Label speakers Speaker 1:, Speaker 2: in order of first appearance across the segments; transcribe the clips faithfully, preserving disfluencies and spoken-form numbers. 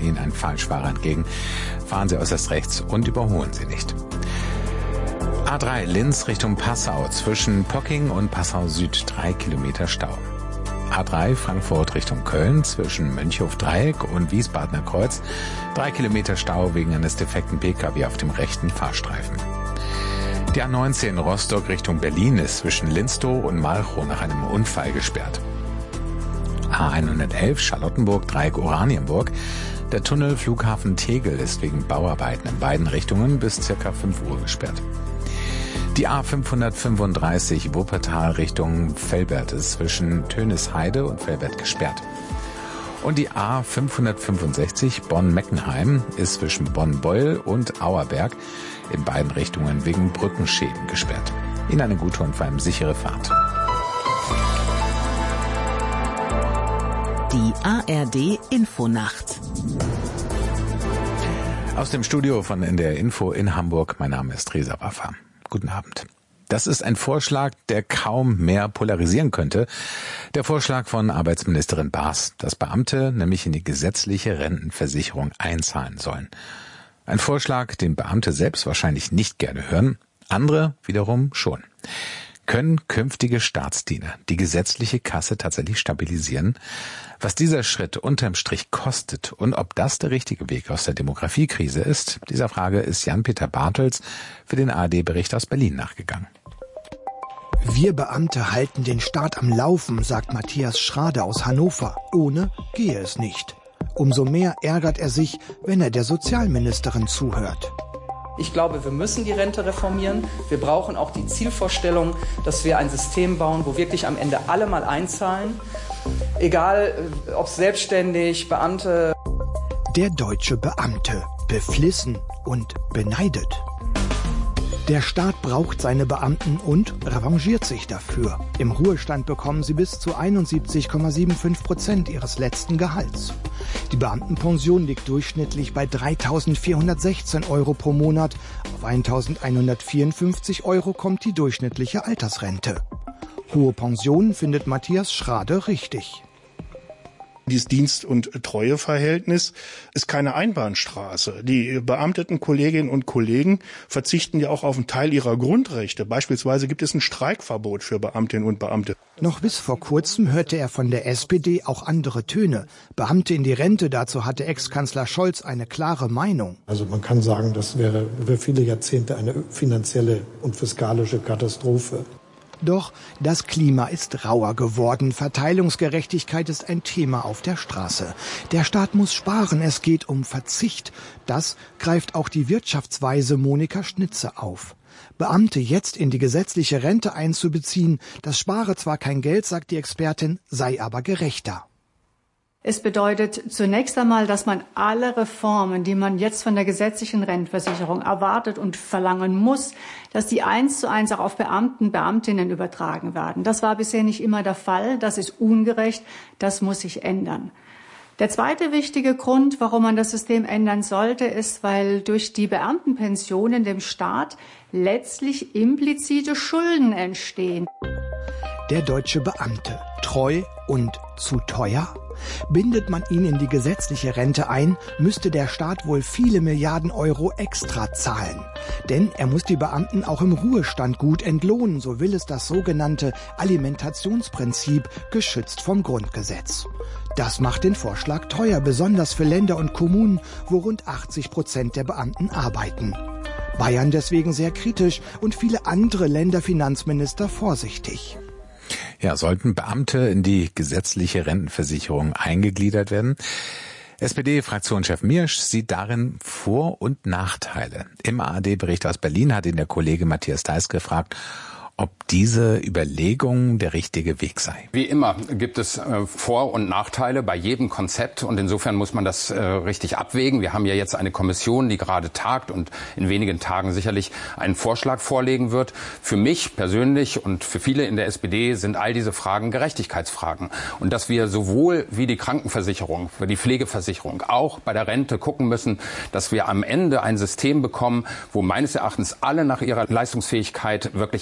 Speaker 1: Ihnen ein Falschfahrer entgegen. Fahren Sie äußerst rechts und überholen Sie nicht. A drei Linz Richtung Passau, zwischen Pocking und Passau Süd drei Kilometer Stau. A drei Frankfurt Richtung Köln, zwischen Mönchhof-Dreieck und Wiesbadener Kreuz drei Kilometer Stau wegen eines defekten Pkw auf dem rechten Fahrstreifen. Die A neunzehn Rostock Richtung Berlin ist zwischen Linstow und Malchow nach einem Unfall gesperrt. A hundertelf Charlottenburg Dreieck Oranienburg. Der Tunnel Flughafen Tegel ist wegen Bauarbeiten in beiden Richtungen bis circa fünf Uhr gesperrt. Die A fünfhundertfünfunddreißig Wuppertal Richtung Velbert ist zwischen Tönisheide und Velbert gesperrt. Und die A fünfhundertfünfundsechzig Bonn-Meckenheim ist zwischen Bonn-Beul und Auerberg in beiden Richtungen wegen Brückenschäden gesperrt. Ihnen eine gute und vor allem sichere Fahrt.
Speaker 2: Die A R D Infonacht.
Speaker 1: Aus dem Studio von N D R Info in Hamburg, mein Name ist Reza Waffa. Guten Abend. Das ist ein Vorschlag, der kaum mehr polarisieren könnte. Der Vorschlag von Arbeitsministerin Baas, dass Beamte nämlich in die gesetzliche Rentenversicherung einzahlen sollen. Ein Vorschlag, den Beamte selbst wahrscheinlich nicht gerne hören, andere wiederum schon. Können künftige Staatsdiener die gesetzliche Kasse tatsächlich stabilisieren? Was dieser Schritt unterm Strich kostet und ob das der richtige Weg aus der Demografiekrise ist, dieser Frage ist Jan-Peter Bartels für den A R D-Bericht aus Berlin nachgegangen.
Speaker 3: Wir Beamte halten den Staat am Laufen, sagt Matthias Schrade aus Hannover. Ohne gehe es nicht. Umso mehr ärgert er sich, wenn er der Sozialministerin zuhört.
Speaker 4: Ich glaube, wir müssen die Rente reformieren. Wir brauchen auch die Zielvorstellung, dass wir ein System bauen, wo wirklich am Ende alle mal einzahlen. Egal, ob selbstständig, Beamte.
Speaker 3: Der deutsche Beamte, beflissen und beneidet. Der Staat braucht seine Beamten und revanchiert sich dafür. Im Ruhestand bekommen sie bis zu einundsiebzig Komma fünfundsiebzig Prozent ihres letzten Gehalts. Die Beamtenpension liegt durchschnittlich bei dreitausendvierhundertsechzehn Euro pro Monat. Auf eintausendeinhundertvierundfünfzig Euro kommt die durchschnittliche Altersrente. Hohe Pensionen findet Matthias Schrade richtig.
Speaker 5: Dieses Dienst- und Treueverhältnis ist keine Einbahnstraße. Die beamteten Kolleginnen und Kollegen verzichten ja auch auf einen Teil ihrer Grundrechte. Beispielsweise gibt es ein Streikverbot für Beamtinnen und Beamte.
Speaker 3: Noch bis vor kurzem hörte er von der S P D auch andere Töne. Beamte in die Rente, dazu hatte Ex-Kanzler Scholz eine klare Meinung.
Speaker 6: Also man kann sagen, das wäre über viele Jahrzehnte eine finanzielle und fiskalische Katastrophe.
Speaker 3: Doch das Klima ist rauer geworden. Verteilungsgerechtigkeit ist ein Thema auf der Straße. Der Staat muss sparen, es geht um Verzicht. Das greift auch die Wirtschaftsweise Monika Schnitze auf. Beamte jetzt in die gesetzliche Rente einzubeziehen, das spare zwar kein Geld, sagt die Expertin, sei aber gerechter.
Speaker 7: Es bedeutet zunächst einmal, dass man alle Reformen, die man jetzt von der gesetzlichen Rentenversicherung erwartet und verlangen muss, dass die eins zu eins auch auf Beamten, Beamtinnen übertragen werden. Das war bisher nicht immer der Fall. Das ist ungerecht. Das muss sich ändern. Der zweite wichtige Grund, warum man das System ändern sollte, ist, weil durch die Beamtenpensionen dem Staat letztlich implizite Schulden entstehen.
Speaker 3: Der deutsche Beamte, treu und zu teuer? Bindet man ihn in die gesetzliche Rente ein, müsste der Staat wohl viele Milliarden Euro extra zahlen. Denn er muss die Beamten auch im Ruhestand gut entlohnen, so will es das sogenannte Alimentationsprinzip, geschützt vom Grundgesetz. Das macht den Vorschlag teuer, besonders für Länder und Kommunen, wo rund achtzig Prozent der Beamten arbeiten. Bayern deswegen sehr kritisch und viele andere Länderfinanzminister vorsichtig.
Speaker 1: Ja, sollten Beamte in die gesetzliche Rentenversicherung eingegliedert werden? S P D-Fraktionschef Miersch sieht darin Vor- und Nachteile. Im A R D-Bericht aus Berlin hat ihn der Kollege Matthias Deiß gefragt, ob diese Überlegung der richtige Weg sei.
Speaker 8: Wie immer gibt es äh, Vor- und Nachteile bei jedem Konzept und insofern muss man das äh, richtig abwägen. Wir haben ja jetzt eine Kommission, die gerade tagt und in wenigen Tagen sicherlich einen Vorschlag vorlegen wird. Für mich persönlich und für viele in der S P D sind all diese Fragen Gerechtigkeitsfragen. Und dass wir sowohl wie die Krankenversicherung, wie die Pflegeversicherung, auch bei der Rente gucken müssen, dass wir am Ende ein System bekommen, wo meines Erachtens alle nach ihrer Leistungsfähigkeit wirklich einzahlen.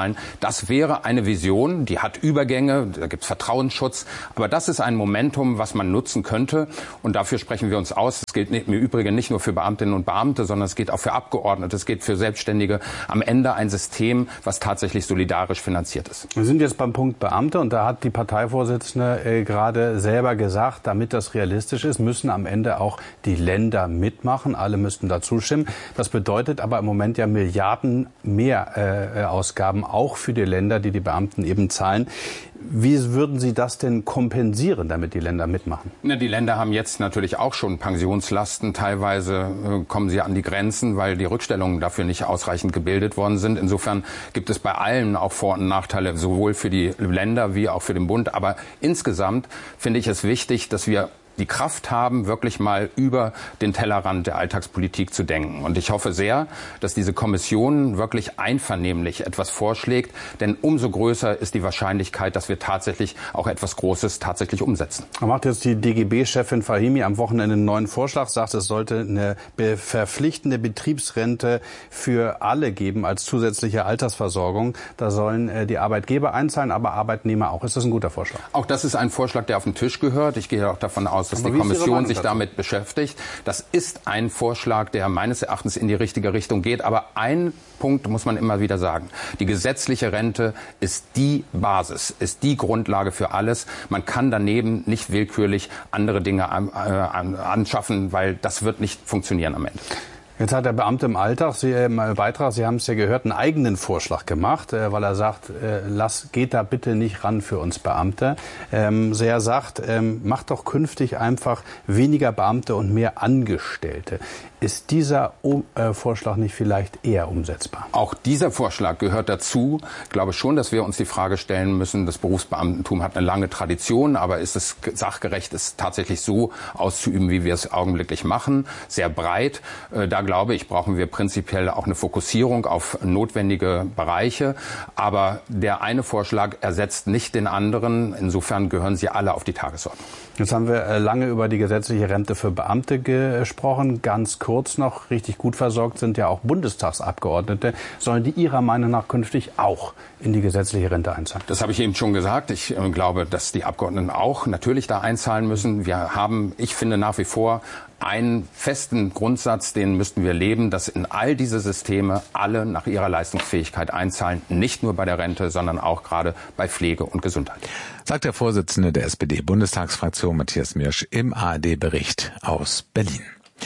Speaker 8: einzahlen. Das wäre eine Vision, die hat Übergänge, da gibt es Vertrauensschutz. Aber das ist ein Momentum, was man nutzen könnte. Und dafür sprechen wir uns aus. Es gilt im Übrigen nicht nur für Beamtinnen und Beamte, sondern es geht auch für Abgeordnete, es geht für Selbstständige. Am Ende ein System, was tatsächlich solidarisch finanziert ist.
Speaker 9: Wir sind jetzt beim Punkt Beamte und da hat die Parteivorsitzende äh, gerade selber gesagt, damit das realistisch ist, müssen am Ende auch die Länder mitmachen. Alle müssten da zustimmen. Das bedeutet aber im Moment ja Milliarden mehr äh, Ausgaben, auch für die Länder, die die Beamten eben zahlen. Wie würden Sie das denn kompensieren, damit die Länder mitmachen?
Speaker 8: Na, die Länder haben jetzt natürlich auch schon Pensionslasten. Teilweise äh, kommen sie an die Grenzen, weil die Rückstellungen dafür nicht ausreichend gebildet worden sind. Insofern gibt es bei allen auch Vor- und Nachteile, sowohl für die Länder wie auch für den Bund. Aber insgesamt finde ich es wichtig, dass wir die Kraft haben, wirklich mal über den Tellerrand der Alltagspolitik zu denken. Und ich hoffe sehr, dass diese Kommission wirklich einvernehmlich etwas vorschlägt, denn umso größer ist die Wahrscheinlichkeit, dass wir tatsächlich auch etwas Großes tatsächlich umsetzen.
Speaker 9: Da macht jetzt die D G B-Chefin Fahimi am Wochenende einen neuen Vorschlag, sagt, es sollte eine verpflichtende Betriebsrente für alle geben als zusätzliche Altersversorgung. Da sollen die Arbeitgeber einzahlen, aber Arbeitnehmer auch. Ist das ein guter Vorschlag?
Speaker 8: Auch das ist ein Vorschlag, der auf den Tisch gehört. Ich gehe auch davon aus, dass die Kommission sich damit beschäftigt. Das ist ein Vorschlag, der meines Erachtens in die richtige Richtung geht. Aber ein Punkt muss man immer wieder sagen. Die gesetzliche Rente ist die Basis, ist die Grundlage für alles. Man kann daneben nicht willkürlich andere Dinge anschaffen, weil das wird nicht funktionieren am Ende.
Speaker 9: Jetzt hat der Beamte im Alltag, Sie, im Beitrag, Sie haben es ja gehört, einen eigenen Vorschlag gemacht, äh, weil er sagt, äh, lass, geht da bitte nicht ran für uns Beamte. Ähm, er sagt, ähm, macht doch künftig einfach weniger Beamte und mehr Angestellte. Ist dieser äh, Vorschlag nicht vielleicht eher umsetzbar?
Speaker 8: Auch dieser Vorschlag gehört dazu. Ich glaube schon, dass wir uns die Frage stellen müssen, das Berufsbeamtentum hat eine lange Tradition, aber ist es sachgerecht, es tatsächlich so auszuüben, wie wir es augenblicklich machen? Sehr breit. Äh, da glaube ich, brauchen wir prinzipiell auch eine Fokussierung auf notwendige Bereiche. Aber der eine Vorschlag ersetzt nicht den anderen. Insofern gehören sie alle auf die Tagesordnung.
Speaker 9: Jetzt haben wir lange über die gesetzliche Rente für Beamte gesprochen. Ganz kurz noch, richtig gut versorgt sind ja auch Bundestagsabgeordnete. Sollen die Ihrer Meinung nach künftig auch in die gesetzliche Rente einzahlen?
Speaker 8: Das habe ich eben schon gesagt. Ich äh, glaube, dass die Abgeordneten auch natürlich da einzahlen müssen. Wir haben, ich finde nach wie vor, einen festen Grundsatz, den müssten wir leben, dass in all diese Systeme alle nach ihrer Leistungsfähigkeit einzahlen, nicht nur bei der Rente, sondern auch gerade bei Pflege und Gesundheit.
Speaker 1: Sagt der Vorsitzende der S P D-Bundestagsfraktion Matthias Mirsch im A R D-Bericht aus Berlin.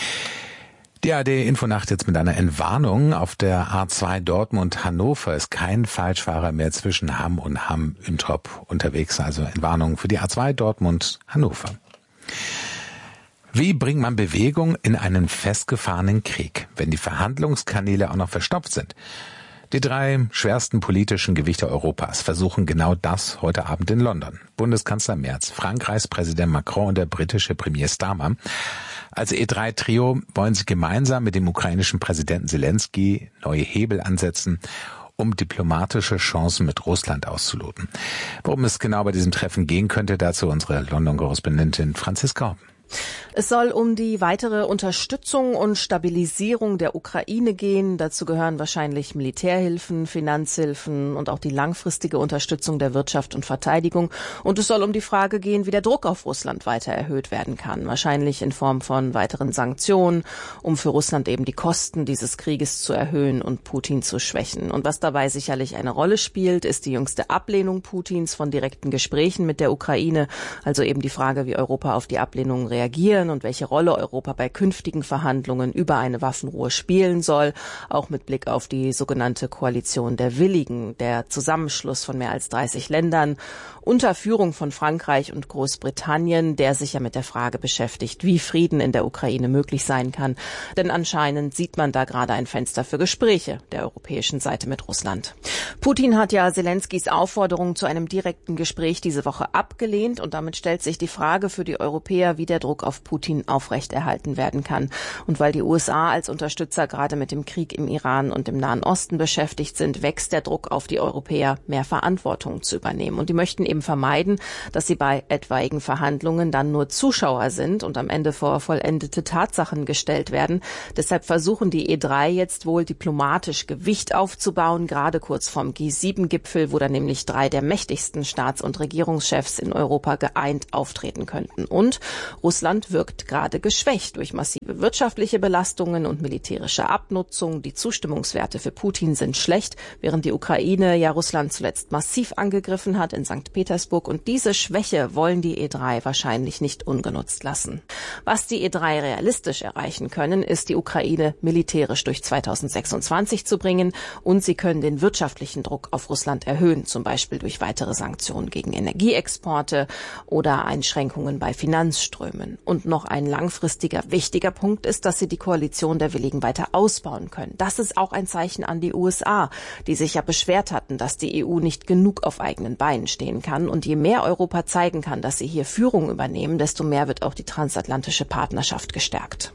Speaker 1: Die A R D-Infonacht jetzt mit einer Entwarnung. Auf der A zwei Dortmund-Hannover ist kein Falschfahrer mehr zwischen Hamm und Hamm-Üntrop unterwegs. Also Entwarnung für die A zwei Dortmund-Hannover. Wie bringt man Bewegung in einen festgefahrenen Krieg, wenn die Verhandlungskanäle auch noch verstopft sind? Die drei schwersten politischen Gewichte Europas versuchen genau das heute Abend in London. Bundeskanzler Merz, Frankreichs Präsident Macron und der britische Premier Starmer. Als E drei Trio wollen sie gemeinsam mit dem ukrainischen Präsidenten Zelensky neue Hebel ansetzen, um diplomatische Chancen mit Russland auszuloten. Worum es genau bei diesem Treffen gehen könnte, dazu unsere London-Korrespondentin Franziska Hoppen.
Speaker 2: Es soll um die weitere Unterstützung und Stabilisierung der Ukraine gehen. Dazu gehören wahrscheinlich Militärhilfen, Finanzhilfen und auch die langfristige Unterstützung der Wirtschaft und Verteidigung. Und es soll um die Frage gehen, wie der Druck auf Russland weiter erhöht werden kann. Wahrscheinlich in Form von weiteren Sanktionen, um für Russland eben die Kosten dieses Krieges zu erhöhen und Putin zu schwächen. Und was dabei sicherlich eine Rolle spielt, ist die jüngste Ablehnung Putins von direkten Gesprächen mit der Ukraine. Also eben die Frage, wie Europa auf die Ablehnung reagieren und welche Rolle Europa bei künftigen Verhandlungen über eine Waffenruhe spielen soll, auch mit Blick auf die sogenannte Koalition der Willigen, der Zusammenschluss von mehr als dreißig Ländern unter Führung von Frankreich und Großbritannien, der sich ja mit der Frage beschäftigt, wie Frieden in der Ukraine möglich sein kann. Denn anscheinend sieht man da gerade ein Fenster für Gespräche der europäischen Seite mit Russland. Putin hat ja Zelenskys Aufforderung zu einem direkten Gespräch diese Woche abgelehnt und damit stellt sich die Frage für die Europäer, wie der Druck Druck auf Putin aufrechterhalten werden kann. Und weil die U S A als Unterstützer gerade mit dem Krieg im Iran und im Nahen Osten beschäftigt sind, wächst der Druck auf die Europäer, mehr Verantwortung zu übernehmen. Und die möchten eben vermeiden, dass sie bei etwaigen Verhandlungen dann nur Zuschauer sind und am Ende vor vollendete Tatsachen gestellt werden. Deshalb versuchen die E drei jetzt wohl diplomatisch Gewicht aufzubauen, gerade kurz vorm G sieben Gipfel, wo dann nämlich drei der mächtigsten Staats- und Regierungschefs in Europa geeint auftreten könnten. Und Russland wirkt gerade geschwächt durch massive wirtschaftliche Belastungen und militärische Abnutzung. Die Zustimmungswerte für Putin sind schlecht, während die Ukraine ja Russland zuletzt massiv angegriffen hat in Sankt Petersburg. Und diese Schwäche wollen die E drei wahrscheinlich nicht ungenutzt lassen. Was die E drei realistisch erreichen können, ist, die Ukraine militärisch durch zweitausendsechsundzwanzig zu bringen. Und sie können den wirtschaftlichen Druck auf Russland erhöhen, zum Beispiel durch weitere Sanktionen gegen Energieexporte oder Einschränkungen bei Finanzströmen. Und noch ein langfristiger, wichtiger Punkt ist, dass sie die Koalition der Willigen weiter ausbauen können. Das ist auch ein Zeichen an die U S A, die sich ja beschwert hatten, dass die E U nicht genug auf eigenen Beinen stehen kann. Und je mehr Europa zeigen kann, dass sie hier Führung übernehmen, desto mehr wird auch die transatlantische Partnerschaft gestärkt.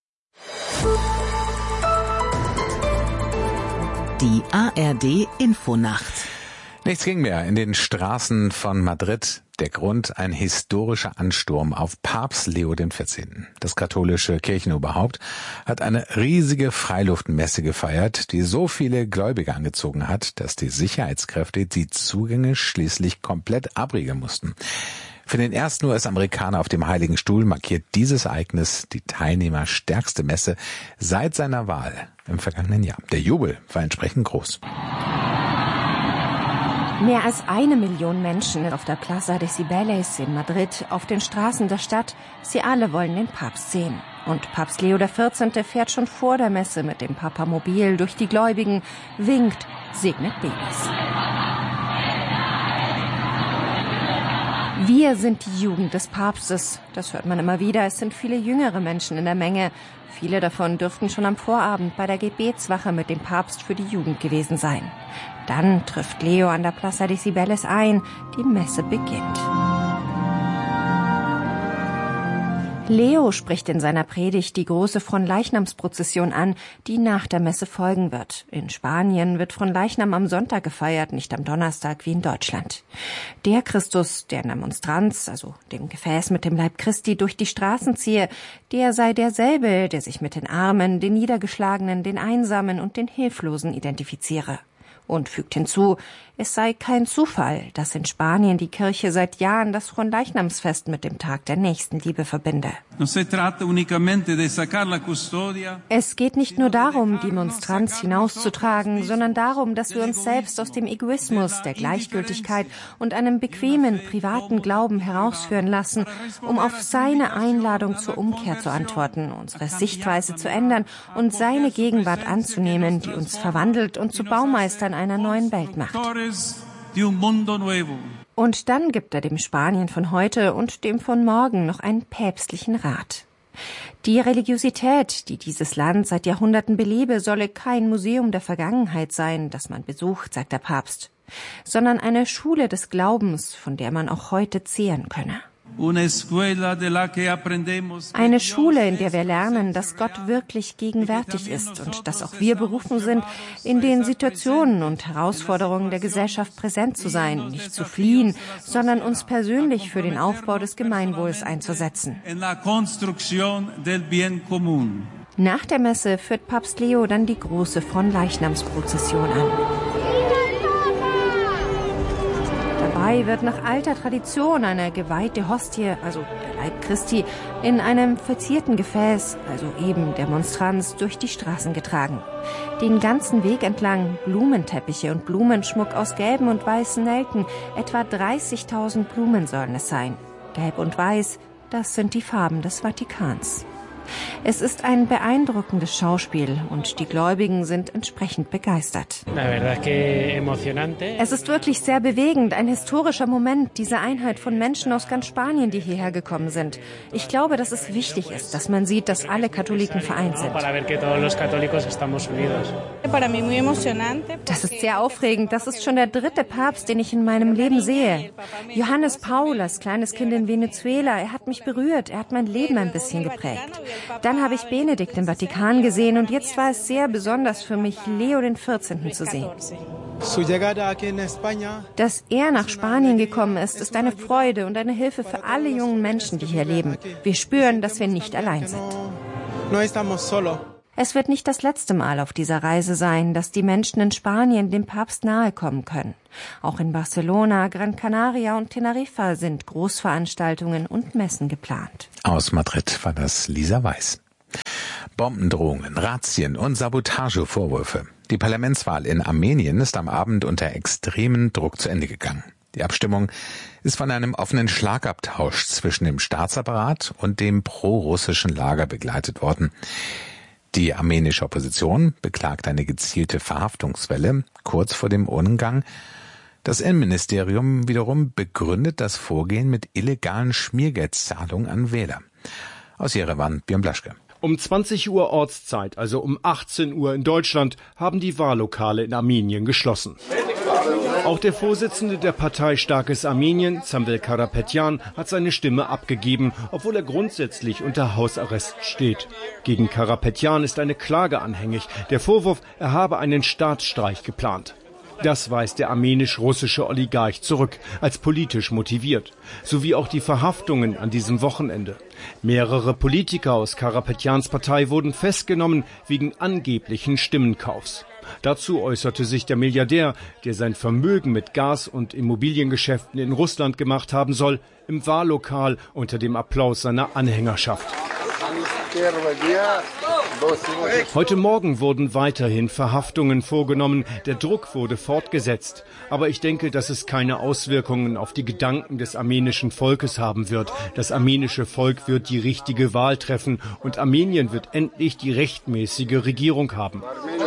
Speaker 10: Die A R D Infonacht.
Speaker 1: Nichts ging mehr in den Straßen von Madrid. Der Grund: ein historischer Ansturm auf Papst Leo der vierzehnte. Das katholische Kirchenoberhaupt hat eine riesige Freiluftmesse gefeiert, die so viele Gläubige angezogen hat, dass die Sicherheitskräfte die Zugänge schließlich komplett abriegeln mussten. Für den ersten U S-Amerikaner auf dem Heiligen Stuhl markiert dieses Ereignis die teilnehmerstärkste Messe seit seiner Wahl im vergangenen Jahr. Der Jubel war entsprechend groß.
Speaker 11: Mehr als eine Million Menschen auf der Plaza de Cibeles in Madrid, auf den Straßen der Stadt. Sie alle wollen den Papst sehen. Und Papst Leo der vierzehnte fährt schon vor der Messe mit dem Papamobil durch die Gläubigen, winkt, segnet Babys. Wir sind die Jugend des Papstes. Das hört man immer wieder. Es sind viele jüngere Menschen in der Menge. Viele davon dürften schon am Vorabend bei der Gebetswache mit dem Papst für die Jugend gewesen sein. Dann trifft Leo an der Plaza de Cibeles ein. Die Messe beginnt. Leo spricht in seiner Predigt die große Fronleichnamsprozession an, die nach der Messe folgen wird. In Spanien wird Fronleichnam am Sonntag gefeiert, nicht am Donnerstag wie in Deutschland. Der Christus, der in der Monstranz, also dem Gefäß mit dem Leib Christi, durch die Straßen ziehe, der sei derselbe, der sich mit den Armen, den Niedergeschlagenen, den Einsamen und den Hilflosen identifiziere. Und fügt hinzu, es sei kein Zufall, dass in Spanien die Kirche seit Jahren das Fronleichnamsfest mit dem Tag der Nächstenliebe verbinde. Es geht nicht nur darum, die Monstranz hinauszutragen, sondern darum, dass wir uns selbst aus dem Egoismus, der Gleichgültigkeit und einem bequemen, privaten Glauben herausführen lassen, um auf seine Einladung zur Umkehr zu antworten, unsere Sichtweise zu ändern und seine Gegenwart anzunehmen, die uns verwandelt und zu Baumeistern einer neuen Welt macht. Und dann gibt er dem Spanien von heute und dem von morgen noch einen päpstlichen Rat. Die Religiosität, die dieses Land seit Jahrhunderten belebe, solle kein Museum der Vergangenheit sein, das man besucht, sagt der Papst, sondern eine Schule des Glaubens, von der man auch heute zehren könne. Eine Schule, in der wir lernen, dass Gott wirklich gegenwärtig ist und dass auch wir berufen sind, in den Situationen und Herausforderungen der Gesellschaft präsent zu sein, nicht zu fliehen, sondern uns persönlich für den Aufbau des Gemeinwohls einzusetzen. Nach der Messe führt Papst Leo dann die große Fronleichnamsprozession an. Dabei wird nach alter Tradition eine geweihte Hostie, also der Leib Christi, in einem verzierten Gefäß, also eben der Monstranz, durch die Straßen getragen. Den ganzen Weg entlang Blumenteppiche und Blumenschmuck aus gelben und weißen Nelken, etwa dreißigtausend Blumen sollen es sein. Gelb und Weiß, das sind die Farben des Vatikans. Es ist ein beeindruckendes Schauspiel und die Gläubigen sind entsprechend begeistert. Es ist wirklich sehr bewegend, ein historischer Moment, diese Einheit von Menschen aus ganz Spanien, die hierher gekommen sind. Ich glaube, dass es wichtig ist, dass man sieht, dass alle Katholiken vereint sind. Das ist sehr aufregend. Das ist schon der dritte Papst, den ich in meinem Leben sehe. Johannes Paul, als kleines Kind in Venezuela, er hat mich berührt, er hat mein Leben ein bisschen geprägt. Dann habe ich Benedikt im Vatikan gesehen und jetzt war es sehr besonders für mich, Leo den vierzehnten zu sehen. Dass er nach Spanien gekommen ist, ist eine Freude und eine Hilfe für alle jungen Menschen, die hier leben. Wir spüren, dass wir nicht allein sind. Es wird nicht das letzte Mal auf dieser Reise sein, dass die Menschen in Spanien dem Papst nahe kommen können. Auch in Barcelona, Gran Canaria und Teneriffa sind Großveranstaltungen und Messen geplant.
Speaker 1: Aus Madrid war das Lisa Weiß. Bombendrohungen, Razzien und Sabotagevorwürfe. Die Parlamentswahl in Armenien ist am Abend unter extremen Druck zu Ende gegangen. Die Abstimmung ist von einem offenen Schlagabtausch zwischen dem Staatsapparat und dem prorussischen Lager begleitet worden. Die armenische Opposition beklagt eine gezielte Verhaftungswelle kurz vor dem Urnengang. Das Innenministerium wiederum begründet das Vorgehen mit illegalen Schmiergeldzahlungen an Wähler. Aus Jerewan, Björn Blaschke.
Speaker 12: Um zwanzig Uhr Ortszeit, also um achtzehn Uhr in Deutschland, haben die Wahllokale in Armenien geschlossen. Auch der Vorsitzende der Partei Starkes Armenien, Samvel Karapetyan, hat seine Stimme abgegeben, obwohl er grundsätzlich unter Hausarrest steht. Gegen Karapetyan ist eine Klage anhängig. Der Vorwurf, er habe einen Staatsstreich geplant. Das weist der armenisch-russische Oligarch zurück, als politisch motiviert. Sowie auch die Verhaftungen an diesem Wochenende. Mehrere Politiker aus Karapetyans Partei wurden festgenommen wegen angeblichen Stimmenkaufs. Dazu äußerte sich der Milliardär, der sein Vermögen mit Gas- und Immobiliengeschäften in Russland gemacht haben soll, im Wahllokal unter dem Applaus seiner Anhängerschaft. Heute Morgen wurden weiterhin Verhaftungen vorgenommen. Der Druck wurde fortgesetzt. Aber ich denke, dass es keine Auswirkungen auf die Gedanken des armenischen Volkes haben wird. Das armenische Volk wird die richtige Wahl treffen und Armenien wird endlich die rechtmäßige Regierung haben.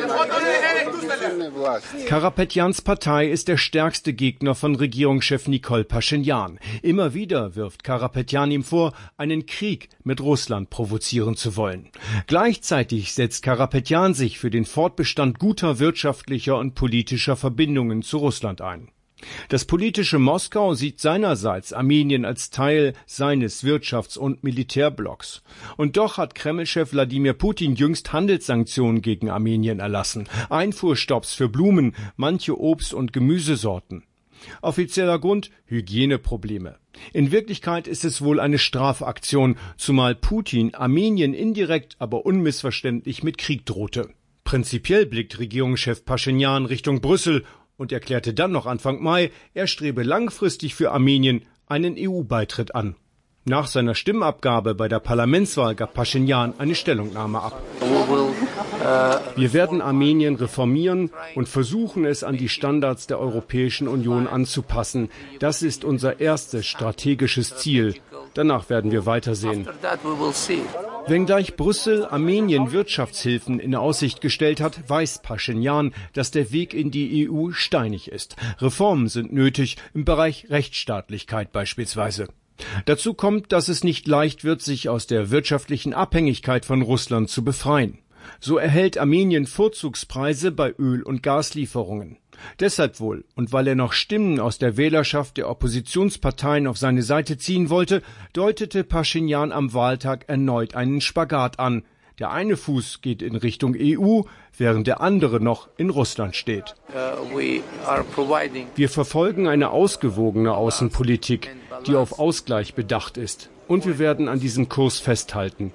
Speaker 12: Karapetyans Partei ist der stärkste Gegner von Regierungschef Nikol Paschinjan. Immer wieder wirft Karapetyan ihm vor, einen Krieg mit Russland provozieren zu wollen. Gleichzeitig setzt Karapetyan sich für den Fortbestand guter wirtschaftlicher und politischer Verbindungen zu Russland ein. Das politische Moskau sieht seinerseits Armenien als Teil seines Wirtschafts- und Militärblocks. Und doch hat Kreml-Chef Wladimir Putin jüngst Handelssanktionen gegen Armenien erlassen. Einfuhrstopps für Blumen, manche Obst- und Gemüsesorten. Offizieller Grund: Hygieneprobleme. In Wirklichkeit ist es wohl eine Strafaktion, zumal Putin Armenien indirekt, aber unmissverständlich mit Krieg drohte. Prinzipiell blickt Regierungschef Paschinjan Richtung Brüssel und erklärte dann noch Anfang Mai, er strebe langfristig für Armenien einen E U-Beitritt an. Nach seiner Stimmabgabe bei der Parlamentswahl gab Paschinjan eine Stellungnahme ab. Wir werden Armenien reformieren und versuchen, es an die Standards der Europäischen Union anzupassen. Das ist unser erstes strategisches Ziel. Danach werden wir weitersehen. Wenngleich Brüssel Armenien Wirtschaftshilfen in Aussicht gestellt hat, weiß Paschinjan, dass der Weg in die E U steinig ist. Reformen sind nötig, im Bereich Rechtsstaatlichkeit beispielsweise. Dazu kommt, dass es nicht leicht wird, sich aus der wirtschaftlichen Abhängigkeit von Russland zu befreien. So erhält Armenien Vorzugspreise bei Öl- und Gaslieferungen. Deshalb wohl, und weil er noch Stimmen aus der Wählerschaft der Oppositionsparteien auf seine Seite ziehen wollte, deutete Paschinjan am Wahltag erneut einen Spagat an. Der eine Fuß geht in Richtung E U, während der andere noch in Russland steht. Wir verfolgen eine ausgewogene Außenpolitik, die auf Ausgleich bedacht ist. Und wir werden an diesem Kurs festhalten.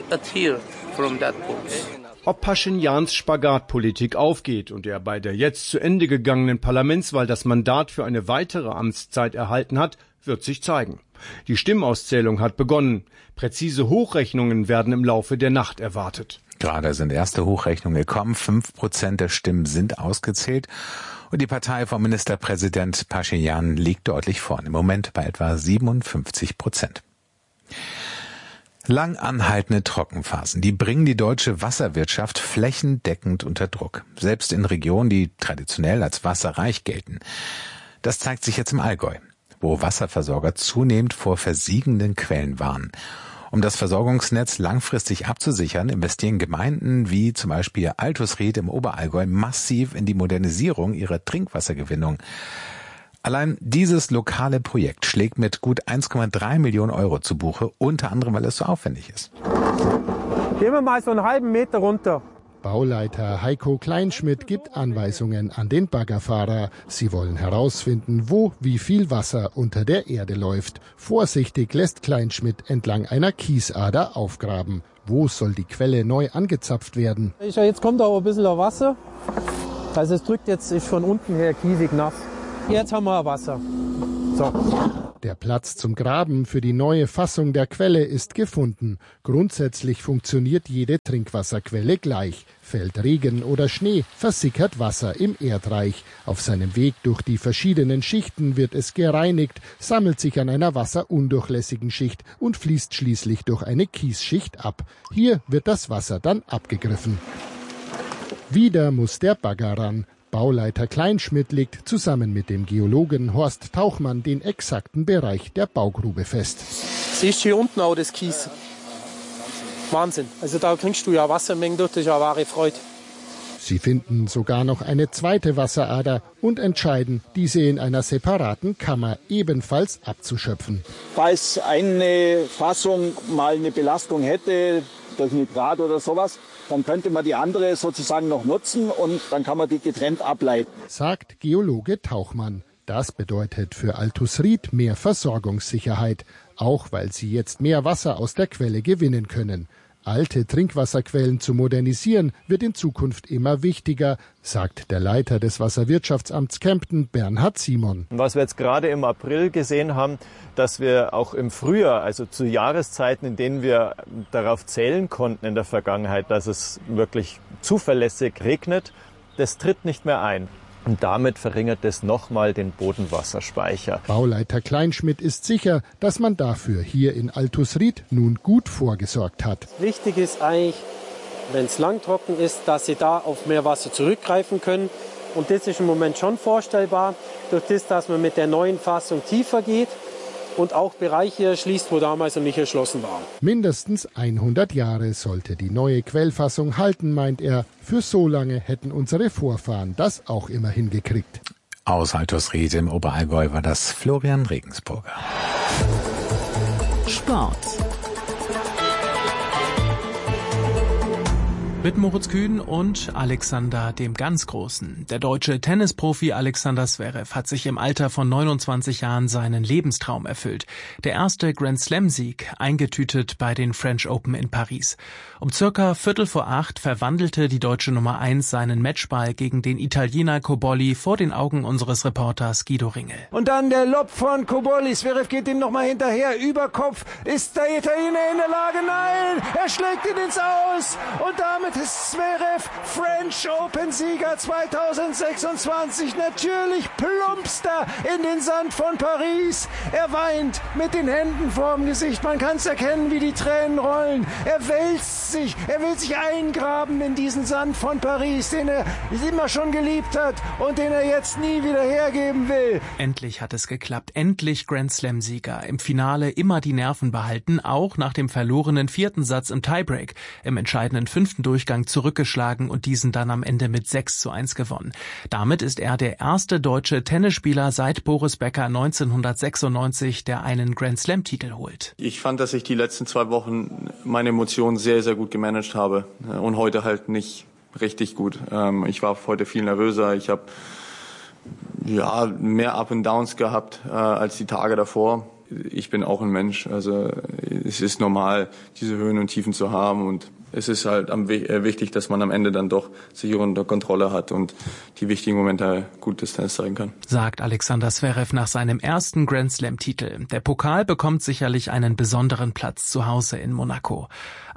Speaker 12: Ob Paschinjans Spagatpolitik aufgeht und er bei der jetzt zu Ende gegangenen Parlamentswahl das Mandat für eine weitere Amtszeit erhalten hat, wird sich zeigen. Die Stimmauszählung hat begonnen. Präzise Hochrechnungen werden im Laufe der Nacht erwartet.
Speaker 1: Gerade sind erste Hochrechnungen gekommen. Fünf Prozent der Stimmen sind ausgezählt. Und die Partei von Ministerpräsident Paschinjan liegt deutlich vorn. Im Moment bei etwa siebenundfünfzig Prozent. Lang anhaltende Trockenphasen, die bringen die deutsche Wasserwirtschaft flächendeckend unter Druck. Selbst in Regionen, die traditionell als wasserreich gelten. Das zeigt sich jetzt im Allgäu, wo Wasserversorger zunehmend vor versiegenden Quellen warnen. Um das Versorgungsnetz langfristig abzusichern, investieren Gemeinden wie zum Beispiel Altusried im Oberallgäu massiv in die Modernisierung ihrer Trinkwassergewinnung. Allein dieses lokale Projekt schlägt mit gut eins Komma drei Millionen Euro zu Buche, unter anderem, weil es so aufwendig ist.
Speaker 13: Gehen wir mal so einen halben Meter runter.
Speaker 14: Bauleiter Heiko Kleinschmidt gibt Anweisungen an den Baggerfahrer. Sie wollen herausfinden, wo wie viel Wasser unter der Erde läuft. Vorsichtig lässt Kleinschmidt entlang einer Kiesader aufgraben. Wo soll die Quelle neu angezapft werden?
Speaker 13: Jetzt kommt aber ein bisschen Wasser. Also es drückt jetzt ist von unten her kiesig nass. Jetzt haben wir Wasser. So.
Speaker 14: Der Platz zum Graben für die neue Fassung der Quelle ist gefunden. Grundsätzlich funktioniert jede Trinkwasserquelle gleich. Fällt Regen oder Schnee, versickert Wasser im Erdreich. Auf seinem Weg durch die verschiedenen Schichten wird es gereinigt, sammelt sich an einer wasserundurchlässigen Schicht und fließt schließlich durch eine Kiesschicht ab. Hier wird das Wasser dann abgegriffen. Wieder muss der Bagger ran. Bauleiter Kleinschmidt legt zusammen mit dem Geologen Horst Tauchmann den exakten Bereich der Baugrube fest.
Speaker 13: Siehst du hier unten auch das Kies? Wahnsinn. Also da kriegst du ja Wassermengen durch, das ist ja wahre Freude.
Speaker 14: Sie finden sogar noch eine zweite Wasserader und entscheiden, diese in einer separaten Kammer ebenfalls abzuschöpfen.
Speaker 15: Falls eine Fassung mal eine Belastung hätte, durch Nitrat oder sowas, dann könnte man die andere sozusagen noch nutzen und dann kann man die getrennt ableiten.
Speaker 14: Sagt Geologe Tauchmann. Das bedeutet für Altusried mehr Versorgungssicherheit, auch weil sie jetzt mehr Wasser aus der Quelle gewinnen können. Alte Trinkwasserquellen zu modernisieren, wird in Zukunft immer wichtiger, sagt der Leiter des Wasserwirtschaftsamts Kempten, Bernhard Simon.
Speaker 16: Was wir jetzt gerade im April gesehen haben, dass wir auch im Frühjahr, also zu Jahreszeiten, in denen wir darauf zählen konnten in der Vergangenheit, dass es wirklich zuverlässig regnet, das tritt nicht mehr ein. Und damit verringert es nochmal den Bodenwasserspeicher.
Speaker 14: Bauleiter Kleinschmidt ist sicher, dass man dafür hier in Altusried nun gut vorgesorgt hat.
Speaker 13: Wichtig ist eigentlich, wenn es langtrocken ist, dass Sie da auf mehr Wasser zurückgreifen können. Und das ist im Moment schon vorstellbar, durch das, dass man mit der neuen Fassung tiefer geht und auch Bereiche erschließt, wo damals noch nicht erschlossen waren.
Speaker 14: Mindestens hundert Jahre sollte die neue Quellfassung halten, meint er. Für so lange hätten unsere Vorfahren das auch immer hingekriegt.
Speaker 1: Aus Altusried im Oberallgäu war das Florian Regensburger.
Speaker 10: Sport.
Speaker 17: Mit Moritz Kühn und Alexander dem ganz Großen. Der deutsche Tennisprofi Alexander Zverev hat sich im Alter von neunundzwanzig Jahren seinen Lebenstraum erfüllt. Der erste Grand-Slam-Sieg, eingetütet bei den French Open in Paris. Um circa Viertel vor acht verwandelte die deutsche Nummer eins seinen Matchball gegen den Italiener Cobolli vor den Augen unseres Reporters Guido Ringel.
Speaker 18: Und dann der Lob von Cobolli. Zverev geht ihm nochmal hinterher. Über Kopf ist der Italiener in der Lage. Nein, er schlägt ihn ins Aus. Und damit ist Zverev French Open-Sieger zweitausendsechsundzwanzig. Natürlich plumpst er in den Sand von Paris. Er weint mit den Händen vorm Gesicht. Man kann es erkennen, wie die Tränen rollen. Er wälzt sich. Er will sich eingraben in diesen Sand von Paris, den er immer schon geliebt hat und den er jetzt nie wieder hergeben will.
Speaker 17: Endlich hat es geklappt. Endlich Grand Slam-Sieger. Im Finale immer die Nerven behalten, auch nach dem verlorenen vierten Satz im Tiebreak. Im entscheidenden fünften Durchgang zurückgeschlagen und diesen dann am Ende mit sechs zu eins gewonnen. Damit ist er der erste deutsche Tennisspieler seit Boris Becker neunzehnhundertsechsundneunzig, der einen Grand Slam-Titel holt.
Speaker 19: Ich fand, dass ich die letzten zwei Wochen meine Emotionen sehr, sehr gut gemanagt habe und heute halt nicht richtig gut. Ich war heute viel nervöser. Ich habe ja mehr Up and Downs gehabt äh, als die Tage davor. Ich bin auch ein Mensch, also es ist normal, diese Höhen und Tiefen zu haben und es ist halt am, äh, wichtig, dass man am Ende dann doch sich unter Kontrolle hat und die wichtigen Momente gut Distanz zeigen kann.
Speaker 17: Sagt Alexander Zverev nach seinem ersten Grand Slam-Titel. Der Pokal bekommt sicherlich einen besonderen Platz zu Hause in Monaco.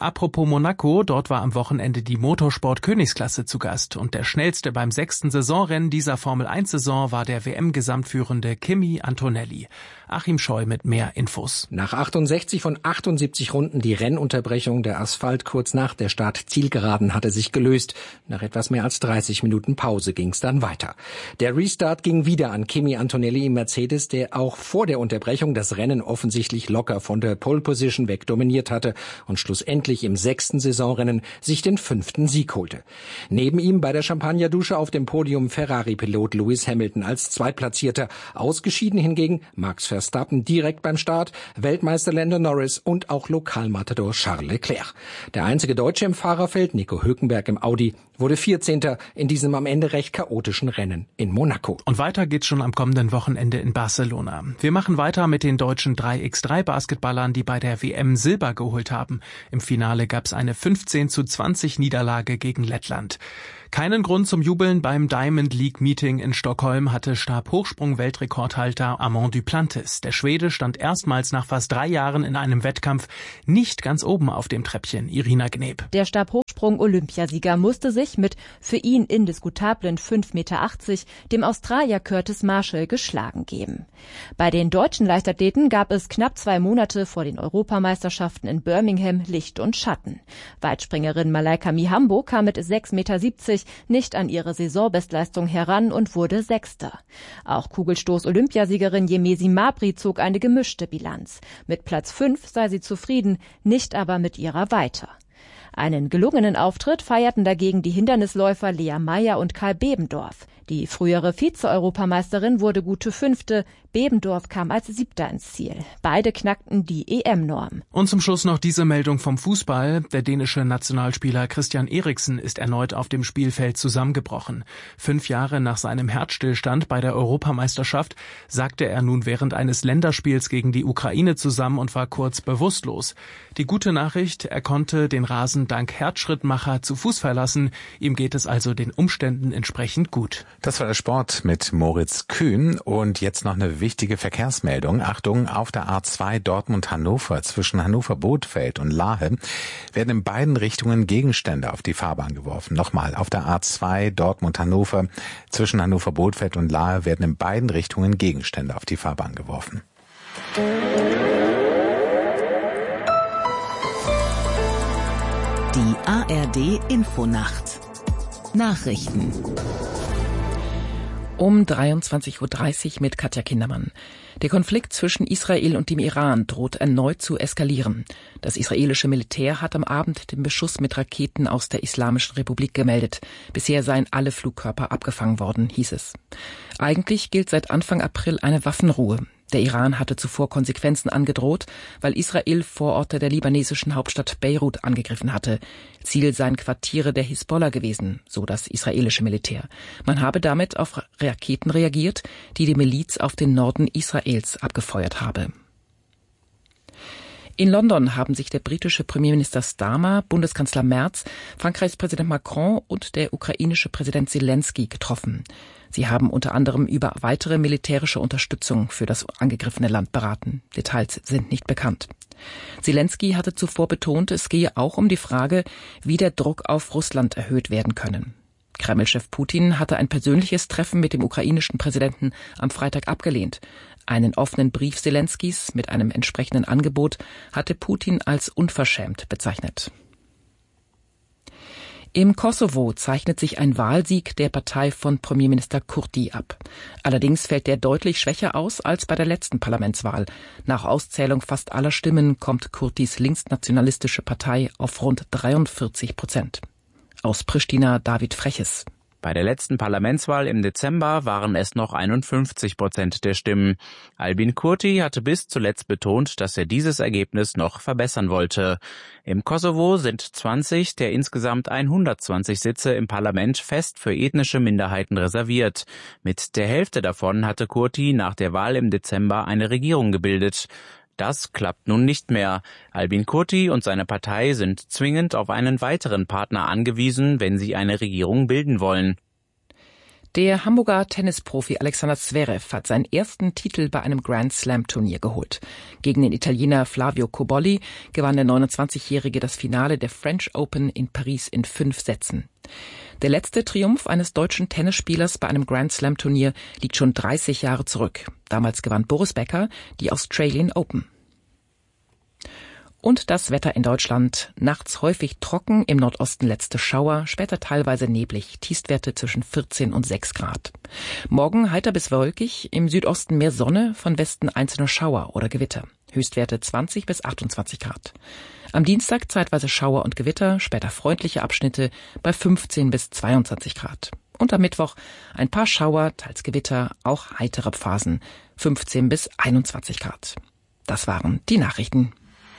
Speaker 17: Apropos Monaco, dort war am Wochenende die Motorsport-Königsklasse zu Gast und der schnellste beim sechsten Saisonrennen dieser Formel eins Saison war der W M-Gesamtführende Kimi Antonelli. Achim Scheu mit mehr Infos.
Speaker 20: Nach achtundsechzig von achtundsiebzig Runden die Rennunterbrechung, der Asphalt kurz nach der Start-Zielgeraden hatte sich gelöst. Nach etwas mehr als dreißig Minuten Pause ging es dann weiter. Der Restart ging wieder an Kimi Antonelli im Mercedes, der auch vor der Unterbrechung das Rennen offensichtlich locker von der Pole Position weg dominiert hatte und schlussendlich im sechsten Saisonrennen sich den fünften Sieg holte. Neben ihm bei der Champagnerdusche auf dem Podium Ferrari-Pilot Lewis Hamilton als Zweitplatzierter. Ausgeschieden hingegen Max Verstappen direkt beim Start, Weltmeister Lando Norris und auch Lokalmatador Charles Leclerc. Der einzige Deutsche im Fahrerfeld, Nico Hülkenberg im Audi, wurde vierzehnter in diesem am Ende recht chaotischen Rennen in Monaco.
Speaker 17: Und weiter geht's schon am kommenden Wochenende in Barcelona. Wir machen weiter mit den deutschen drei gegen drei Basketballern, die bei der W M Silber geholt haben. Im Finale gab's eine fünfzehn zu zwanzig Niederlage gegen Lettland. Keinen Grund zum Jubeln beim Diamond League Meeting in Stockholm hatte Stabhochsprung-Weltrekordhalter Armand Duplantis. Der Schwede stand erstmals nach fast drei Jahren in einem Wettkampf nicht ganz oben auf dem Treppchen. Irina Gneb.
Speaker 21: Der Stabhochsprung-Olympiasieger musste sich mit für ihn indiskutablen fünf Meter achtzig dem Australier Curtis Marshall geschlagen geben. Bei den deutschen Leichtathleten gab es knapp zwei Monate vor den Europameisterschaften in Birmingham Licht und Schatten. Weitspringerin Malaika Mihambo kam mit sechs Meter siebzig nicht an ihre Saisonbestleistung heran und wurde Sechster. Auch Kugelstoß-Olympiasiegerin Yemesi Mabry zog eine gemischte Bilanz. Mit Platz fünf sei sie zufrieden, nicht aber mit ihrer Weiter. Einen gelungenen Auftritt feierten dagegen die Hindernisläufer Lea Meyer und Karl Bebendorf. Die frühere Vize-Europameisterin wurde gute Fünfte, Bebendorf kam als Siebter ins Ziel. Beide knackten die E M-Norm.
Speaker 17: Und zum Schluss noch diese Meldung vom Fußball. Der dänische Nationalspieler Christian Eriksen ist erneut auf dem Spielfeld zusammengebrochen. Fünf Jahre nach seinem Herzstillstand bei der Europameisterschaft sagte er nun während eines Länderspiels gegen die Ukraine zusammen und war kurz bewusstlos. Die gute Nachricht, er konnte den Rasen dank Herzschrittmacher zu Fuß verlassen. Ihm geht es also den Umständen entsprechend gut.
Speaker 1: Das war der Sport mit Moritz Kühn und jetzt noch eine wichtige Verkehrsmeldung. Achtung, auf der A zwei Dortmund-Hannover zwischen Hannover-Bothfeld und Lahe werden in beiden Richtungen Gegenstände auf die Fahrbahn geworfen. Nochmal, auf der A zwei Dortmund-Hannover zwischen Hannover-Bothfeld und Lahe werden in beiden Richtungen Gegenstände auf die Fahrbahn geworfen.
Speaker 10: Die A R D Infonacht. Nachrichten.
Speaker 22: Um dreiundzwanzig Uhr dreißig mit Katja Kindermann. Der Konflikt zwischen Israel und dem Iran droht erneut zu eskalieren. Das israelische Militär hat am Abend den Beschuss mit Raketen aus der Islamischen Republik gemeldet. Bisher seien alle Flugkörper abgefangen worden, hieß es. Eigentlich gilt seit Anfang April eine Waffenruhe. Der Iran hatte zuvor Konsequenzen angedroht, weil Israel Vororte der libanesischen Hauptstadt Beirut angegriffen hatte. Ziel seien Quartiere der Hisbollah gewesen, so das israelische Militär. Man habe damit auf Raketen reagiert, die die Miliz auf den Norden Israels abgefeuert habe. In London haben sich der britische Premierminister Starmer, Bundeskanzler Merz, Frankreichs Präsident Macron und der ukrainische Präsident Zelensky getroffen. Sie haben unter anderem über weitere militärische Unterstützung für das angegriffene Land beraten. Details sind nicht bekannt. Zelensky hatte zuvor betont, es gehe auch um die Frage, wie der Druck auf Russland erhöht werden können. Kreml-Chef Putin hatte ein persönliches Treffen mit dem ukrainischen Präsidenten am Freitag abgelehnt. Einen offenen Brief Zelenskys mit einem entsprechenden Angebot hatte Putin als unverschämt bezeichnet. Im Kosovo zeichnet sich ein Wahlsieg der Partei von Premierminister Kurti ab. Allerdings fällt der deutlich schwächer aus als bei der letzten Parlamentswahl. Nach Auszählung fast aller Stimmen kommt Kurtis linksnationalistische Partei auf rund dreiundvierzig Prozent. Aus Pristina David Freches.
Speaker 23: Bei der letzten Parlamentswahl im Dezember waren es noch einundfünfzig Prozent der Stimmen. Albin Kurti hatte bis zuletzt betont, dass er dieses Ergebnis noch verbessern wollte. Im Kosovo sind zwanzig der insgesamt hundertzwanzig Sitze im Parlament fest für ethnische Minderheiten reserviert. Mit der Hälfte davon hatte Kurti nach der Wahl im Dezember eine Regierung gebildet. Das klappt nun nicht mehr. Albin Kurti und seine Partei sind zwingend auf einen weiteren Partner angewiesen, wenn sie eine Regierung bilden wollen.
Speaker 22: Der Hamburger Tennisprofi Alexander Zverev hat seinen ersten Titel bei einem Grand-Slam-Turnier geholt. Gegen den Italiener Flavio Cobolli gewann der neunundzwanzigjährige das Finale der French Open in Paris in fünf Sätzen. Der letzte Triumph eines deutschen Tennisspielers bei einem Grand-Slam-Turnier liegt schon dreißig Jahre zurück. Damals gewann Boris Becker die Australian Open. Und das Wetter in Deutschland. Nachts häufig trocken, im Nordosten letzte Schauer, später teilweise neblig, Tiefstwerte zwischen vierzehn und sechs Grad. Morgen heiter bis wolkig, im Südosten mehr Sonne, von Westen einzelne Schauer oder Gewitter. Höchstwerte zwanzig bis achtundzwanzig Grad. Am Dienstag zeitweise Schauer und Gewitter, später freundliche Abschnitte bei fünfzehn bis zweiundzwanzig Grad. Und am Mittwoch ein paar Schauer, teils Gewitter, auch heitere Phasen, fünfzehn bis einundzwanzig Grad. Das waren die Nachrichten.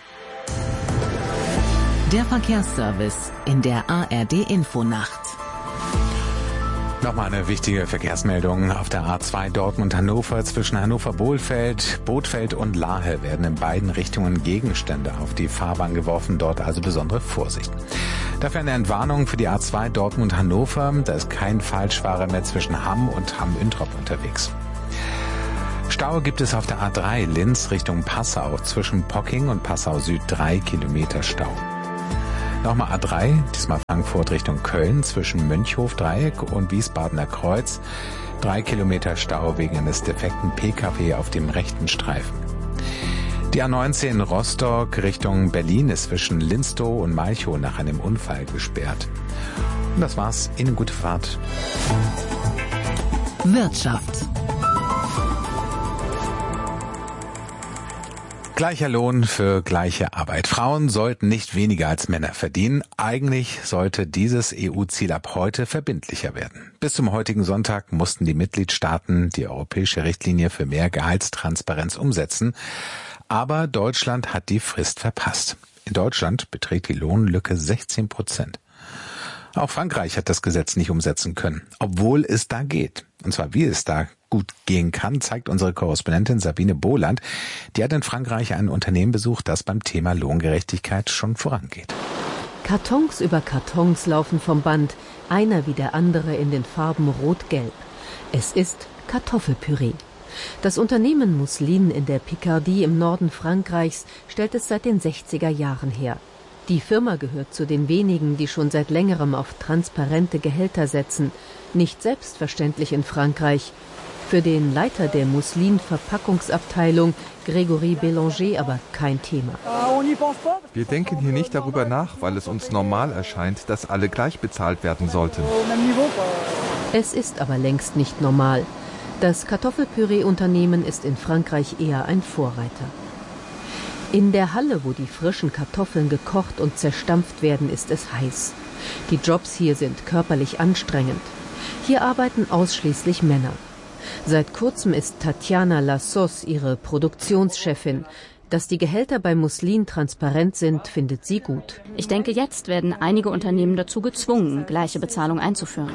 Speaker 10: Der Verkehrsservice in der A R D-Infonacht.
Speaker 1: Nochmal eine wichtige Verkehrsmeldung. Auf der A zwei Dortmund-Hannover zwischen Hannover-Bohlfeld, Bothfeld und Lahe werden in beiden Richtungen Gegenstände auf die Fahrbahn geworfen. Dort also besondere Vorsicht. Dafür eine Entwarnung für die A zwei Dortmund-Hannover. Da ist kein Falschfahrer mehr zwischen Hamm und Hamm-Üntrop unterwegs. Stau gibt es auf der A drei Linz Richtung Passau. Zwischen Pocking und Passau Süd drei Kilometer Stau. Nochmal A drei, diesmal Frankfurt Richtung Köln zwischen Mönchhof-Dreieck und Wiesbadener Kreuz. Drei Kilometer Stau wegen eines defekten P K W auf dem rechten Streifen. Die A neunzehn Rostock Richtung Berlin ist zwischen Linstow und Malchow nach einem Unfall gesperrt. Und das war's. Ihnen gute Fahrt.
Speaker 10: Wirtschaft.
Speaker 1: Gleicher Lohn für gleiche Arbeit. Frauen sollten nicht weniger als Männer verdienen. Eigentlich sollte dieses E U-Ziel ab heute verbindlicher werden. Bis zum heutigen Sonntag mussten die Mitgliedstaaten die europäische Richtlinie für mehr Gehaltstransparenz umsetzen. Aber Deutschland hat die Frist verpasst. In Deutschland beträgt die Lohnlücke sechzehn Prozent. Auch Frankreich hat das Gesetz nicht umsetzen können, obwohl es da geht. Und zwar wie es da gut gehen kann, zeigt unsere Korrespondentin Sabine Bohland. Die hat in Frankreich ein Unternehmen besucht, das beim Thema Lohngerechtigkeit schon vorangeht.
Speaker 4: Kartons über Kartons laufen vom Band, einer wie der andere in den Farben Rot-Gelb. Es ist Kartoffelpüree. Das Unternehmen Mousseline in der Picardie im Norden Frankreichs stellt es seit den sechziger Jahren her. Die Firma gehört zu den wenigen, die schon seit längerem auf transparente Gehälter setzen. Nicht selbstverständlich in Frankreich. Für den Leiter der Mousseline-Verpackungsabteilung, Grégory Bélanger, aber kein Thema.
Speaker 5: Wir denken hier nicht darüber nach, weil es uns normal erscheint, dass alle gleich bezahlt werden sollten.
Speaker 4: Es ist aber längst nicht normal. Das Kartoffelpüree-Unternehmen ist in Frankreich eher ein Vorreiter. In der Halle, wo die frischen Kartoffeln gekocht und zerstampft werden, ist es heiß. Die Jobs hier sind körperlich anstrengend. Hier arbeiten ausschließlich Männer. Seit kurzem ist Tatjana Lassos ihre Produktionschefin. Dass die Gehälter bei Mousseline transparent sind, findet sie gut.
Speaker 6: Ich denke, jetzt werden einige Unternehmen dazu gezwungen, gleiche Bezahlung einzuführen.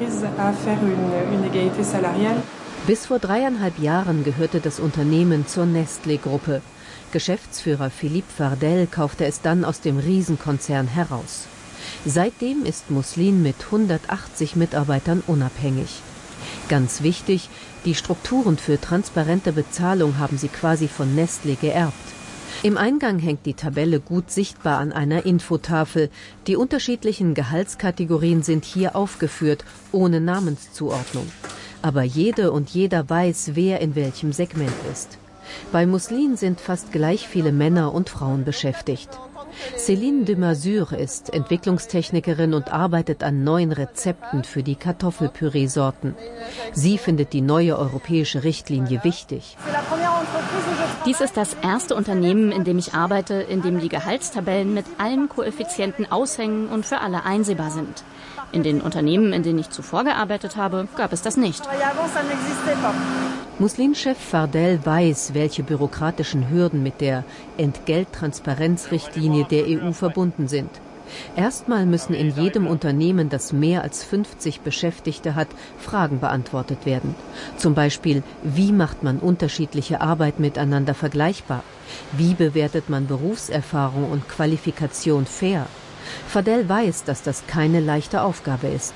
Speaker 4: Bis vor dreieinhalb Jahren gehörte das Unternehmen zur Nestlé-Gruppe. Geschäftsführer Philippe Fardel kaufte es dann aus dem Riesenkonzern heraus. Seitdem ist Mousseline mit hundertachtzig Mitarbeitern unabhängig. Ganz wichtig, die Strukturen für transparente Bezahlung haben sie quasi von Nestlé geerbt. Im Eingang hängt die Tabelle gut sichtbar an einer Infotafel. Die unterschiedlichen Gehaltskategorien sind hier aufgeführt, ohne Namenszuordnung. Aber jede und jeder weiß, wer in welchem Segment ist. Bei Mousseline sind fast gleich viele Männer und Frauen beschäftigt. Céline de Masure ist Entwicklungstechnikerin und arbeitet an neuen Rezepten für die Kartoffelpüree-Sorten. Sie findet die neue europäische Richtlinie wichtig.
Speaker 6: Dies ist das erste Unternehmen, in dem ich arbeite, in dem die Gehaltstabellen mit allen Koeffizienten aushängen und für alle einsehbar sind. In den Unternehmen, in denen ich zuvor gearbeitet habe, gab es das nicht.
Speaker 4: Mousseline-Chef Fardel weiß, welche bürokratischen Hürden mit der Entgelttransparenzrichtlinie der E U verbunden sind. Erstmal müssen in jedem Unternehmen, das mehr als fünfzig Beschäftigte hat, Fragen beantwortet werden. Zum Beispiel, wie macht man unterschiedliche Arbeit miteinander vergleichbar? Wie bewertet man Berufserfahrung und Qualifikation fair? Fardel weiß, dass das keine leichte Aufgabe ist.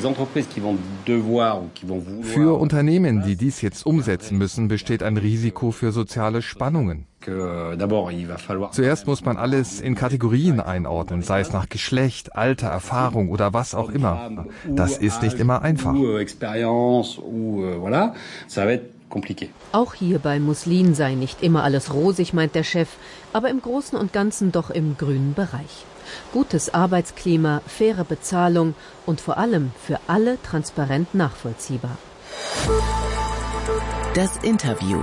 Speaker 5: Für Unternehmen, die dies jetzt umsetzen müssen, besteht ein Risiko für soziale Spannungen. Zuerst muss man alles in Kategorien einordnen, sei es nach Geschlecht, Alter, Erfahrung oder was auch immer. Das ist nicht immer einfach.
Speaker 4: Auch hier bei Muslin sei nicht immer alles rosig, meint der Chef, aber im Großen und Ganzen doch im grünen Bereich. Gutes Arbeitsklima, faire Bezahlung und vor allem für alle transparent nachvollziehbar.
Speaker 10: Das Interview.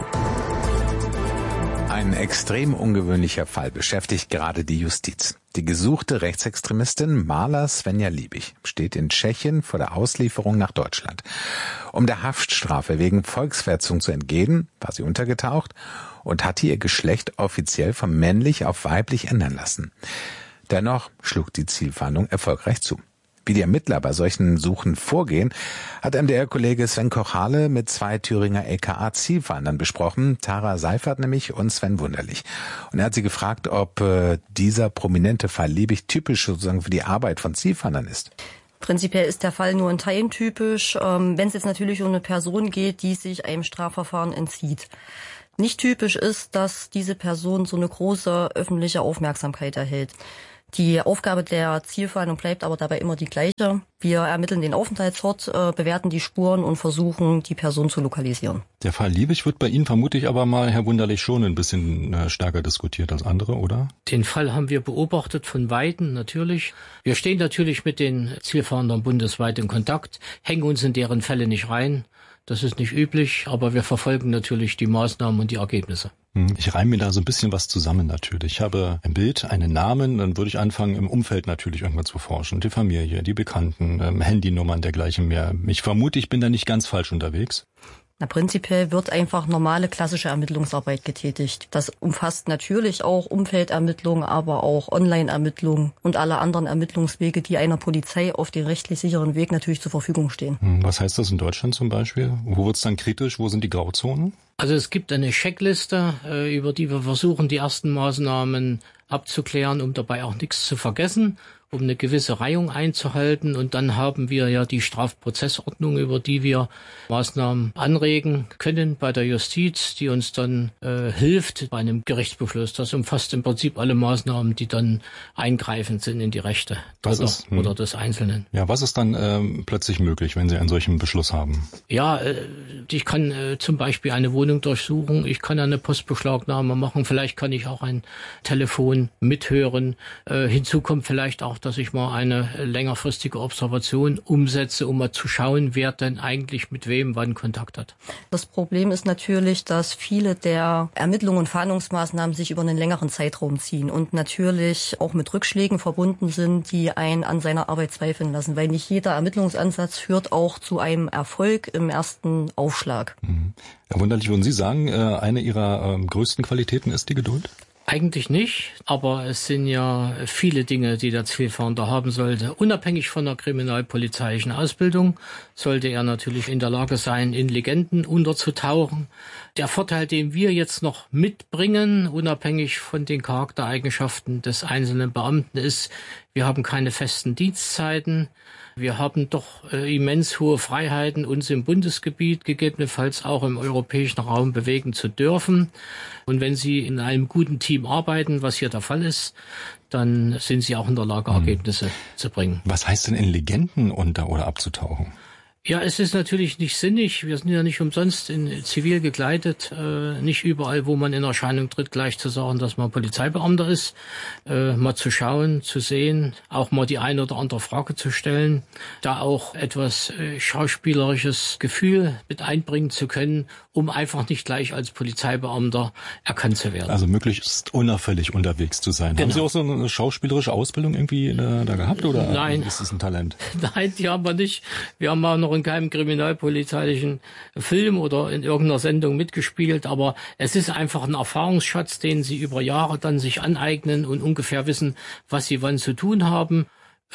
Speaker 1: Ein extrem ungewöhnlicher Fall beschäftigt gerade die Justiz. Die gesuchte Rechtsextremistin Marla Svenja Liebig steht in Tschechien vor der Auslieferung nach Deutschland. Um der Haftstrafe wegen Volksverhetzung zu entgehen, war sie untergetaucht und hatte ihr Geschlecht offiziell von männlich auf weiblich ändern lassen. Dennoch schlug die Zielfahndung erfolgreich zu. Wie die Ermittler bei solchen Suchen vorgehen, hat M D R-Kollege Sven Kochale mit zwei Thüringer L K A-Zielfahndern besprochen, Tara Seifert nämlich und Sven Wunderlich. Und er hat sie gefragt, ob äh, dieser prominente Fall Liebig typisch sozusagen für die Arbeit von Zielfahndern ist.
Speaker 3: Prinzipiell ist der Fall nur in Teilen typisch, ähm, wenn es jetzt natürlich um eine Person geht, die sich einem Strafverfahren entzieht. Nicht typisch ist, dass diese Person so eine große öffentliche Aufmerksamkeit erhält. Die Aufgabe der Zielfahndung bleibt aber dabei immer die gleiche. Wir ermitteln den Aufenthaltsort, äh, bewerten die Spuren und versuchen, die Person zu lokalisieren.
Speaker 7: Der Fall Liebig wird bei Ihnen vermutlich aber mal, Herr Wunderlich, schon ein bisschen äh, stärker diskutiert als andere, oder?
Speaker 9: Den Fall haben wir beobachtet von Weitem natürlich. Wir stehen natürlich mit den Zielfahndern bundesweit in Kontakt, hängen uns in deren Fälle nicht rein. Das ist nicht üblich, aber wir verfolgen natürlich die Maßnahmen und die Ergebnisse.
Speaker 7: Ich reime mir da so ein bisschen was zusammen natürlich. Ich habe ein Bild, einen Namen, dann würde ich anfangen, im Umfeld natürlich irgendwann zu forschen. Die Familie, die Bekannten, ähm, Handynummern, dergleichen mehr. Ich vermute, ich bin da nicht ganz falsch unterwegs.
Speaker 3: Na, prinzipiell wird einfach normale klassische Ermittlungsarbeit getätigt. Das umfasst natürlich auch Umfeldermittlungen, aber auch Online-Ermittlungen und alle anderen Ermittlungswege, die einer Polizei auf den rechtlich sicheren Weg natürlich zur Verfügung stehen.
Speaker 7: Was heißt das in Deutschland zum Beispiel? Wo wird es dann kritisch? Wo sind die Grauzonen?
Speaker 9: Also es gibt eine Checkliste, über die wir versuchen, die ersten Maßnahmen abzuklären, um dabei auch nichts zu vergessen, um eine gewisse Reihung einzuhalten. Und dann haben wir ja die Strafprozessordnung, über die wir Maßnahmen anregen können bei der Justiz, die uns dann äh, hilft bei einem Gerichtsbeschluss. Das umfasst im Prinzip alle Maßnahmen, die dann eingreifend sind in die Rechte Dritter ist, hm. oder des Einzelnen.
Speaker 7: Ja, was ist dann ähm, plötzlich möglich, wenn Sie einen solchen Beschluss haben?
Speaker 9: Ja, äh, ich kann äh, zum Beispiel eine Wohnung durchsuchen, ich kann eine Postbeschlagnahme machen, vielleicht kann ich auch ein Telefon mithören. Äh, hinzu kommt vielleicht auch, dass ich mal eine längerfristige Observation umsetze, um mal zu schauen, wer denn eigentlich mit wem wann Kontakt hat.
Speaker 3: Das Problem ist natürlich, dass viele der Ermittlungen und Fahndungsmaßnahmen sich über einen längeren Zeitraum ziehen und natürlich auch mit Rückschlägen verbunden sind, die einen an seiner Arbeit zweifeln lassen, weil nicht jeder Ermittlungsansatz führt auch zu einem Erfolg im ersten Aufschlag.
Speaker 7: Mhm. Herr Wunderlich, würden Sie sagen, eine Ihrer größten Qualitäten ist die Geduld?
Speaker 9: Eigentlich nicht, aber es sind ja viele Dinge, die der Zielfahnder haben sollte. Unabhängig von der kriminalpolizeilichen Ausbildung sollte er natürlich in der Lage sein, in Legenden unterzutauchen. Der Vorteil, den wir jetzt noch mitbringen, unabhängig von den Charaktereigenschaften des einzelnen Beamten, ist, wir haben keine festen Dienstzeiten. Wir haben doch äh, immens hohe Freiheiten, uns im Bundesgebiet, gegebenenfalls auch im europäischen Raum bewegen zu dürfen. Und wenn Sie in einem guten Team arbeiten, was hier der Fall ist, dann sind Sie auch in der Lage, Ergebnisse hm. zu bringen.
Speaker 7: Was heißt denn in Legenden unter- oder abzutauchen?
Speaker 9: Ja, es ist natürlich nicht sinnig. Wir sind ja nicht umsonst in zivil gekleidet. Äh, nicht überall, wo man in Erscheinung tritt, gleich zu sagen, dass man Polizeibeamter ist. Äh, mal zu schauen, zu sehen, auch mal die eine oder andere Frage zu stellen, da auch etwas äh, schauspielerisches Gefühl mit einbringen zu können, um einfach nicht gleich als Polizeibeamter erkannt zu werden.
Speaker 7: Also möglichst unauffällig unterwegs zu sein. Genau. Haben Sie auch so eine schauspielerische Ausbildung irgendwie äh, da gehabt oder
Speaker 9: Nein.
Speaker 7: ist das ein Talent?
Speaker 9: Nein, die haben wir nicht. Wir haben auch noch in keinem kriminalpolizeilichen Film oder in irgendeiner Sendung mitgespielt, aber es ist einfach ein Erfahrungsschatz, den Sie über Jahre dann sich aneignen und ungefähr wissen, was Sie wann zu tun haben.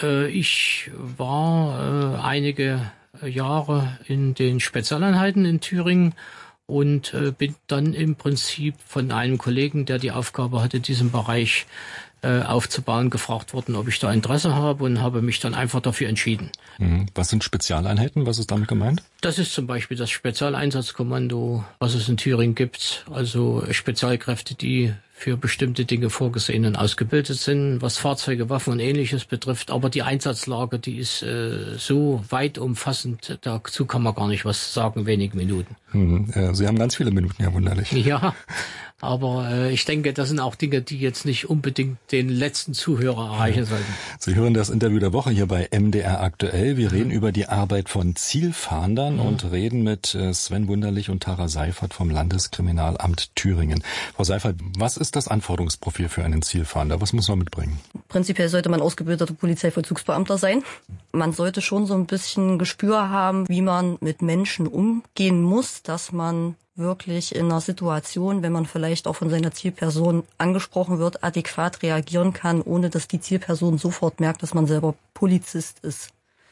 Speaker 9: Ich war einige Jahre in den Spezialeinheiten in Thüringen und bin dann im Prinzip von einem Kollegen, der die Aufgabe hatte, diesen Bereich äh, aufzubauen, gefragt worden, ob ich da Interesse habe und habe mich dann einfach dafür entschieden.
Speaker 7: Was sind Spezialeinheiten? Was ist damit gemeint?
Speaker 9: Das ist zum Beispiel das Spezialeinsatzkommando, was es in Thüringen gibt. Also Spezialkräfte, die für bestimmte Dinge vorgesehen und ausgebildet sind, was Fahrzeuge, Waffen und Ähnliches betrifft. Aber die Einsatzlage, die ist äh, so weit umfassend, dazu kann man gar nicht was sagen, wenige Minuten.
Speaker 7: Mhm. Ja, Sie haben ganz viele Minuten, ja wunderlich.
Speaker 9: Ja, aber äh, ich denke, das sind auch Dinge, die jetzt nicht unbedingt den letzten Zuhörer erreichen sollten.
Speaker 7: Sie hören das Interview der Woche hier bei M D R Aktuell. Wir reden über die Arbeit von Zielfahndern mhm. und reden mit Sven Wunderlich und Tara Seifert vom Landeskriminalamt Thüringen. Frau Seifert, was ist das Anforderungsprofil für einen Zielfahnder? Was muss man mitbringen?
Speaker 3: Prinzipiell sollte man ausgebildeter Polizeivollzugsbeamter sein. Man sollte schon so ein bisschen Gespür haben, wie man mit Menschen umgehen muss, dass man wirklich in einer Situation, wenn man vielleicht auch von seiner Zielperson angesprochen wird, adäquat reagieren kann, ohne dass die Zielperson sofort merkt, dass man selber Polizist ist.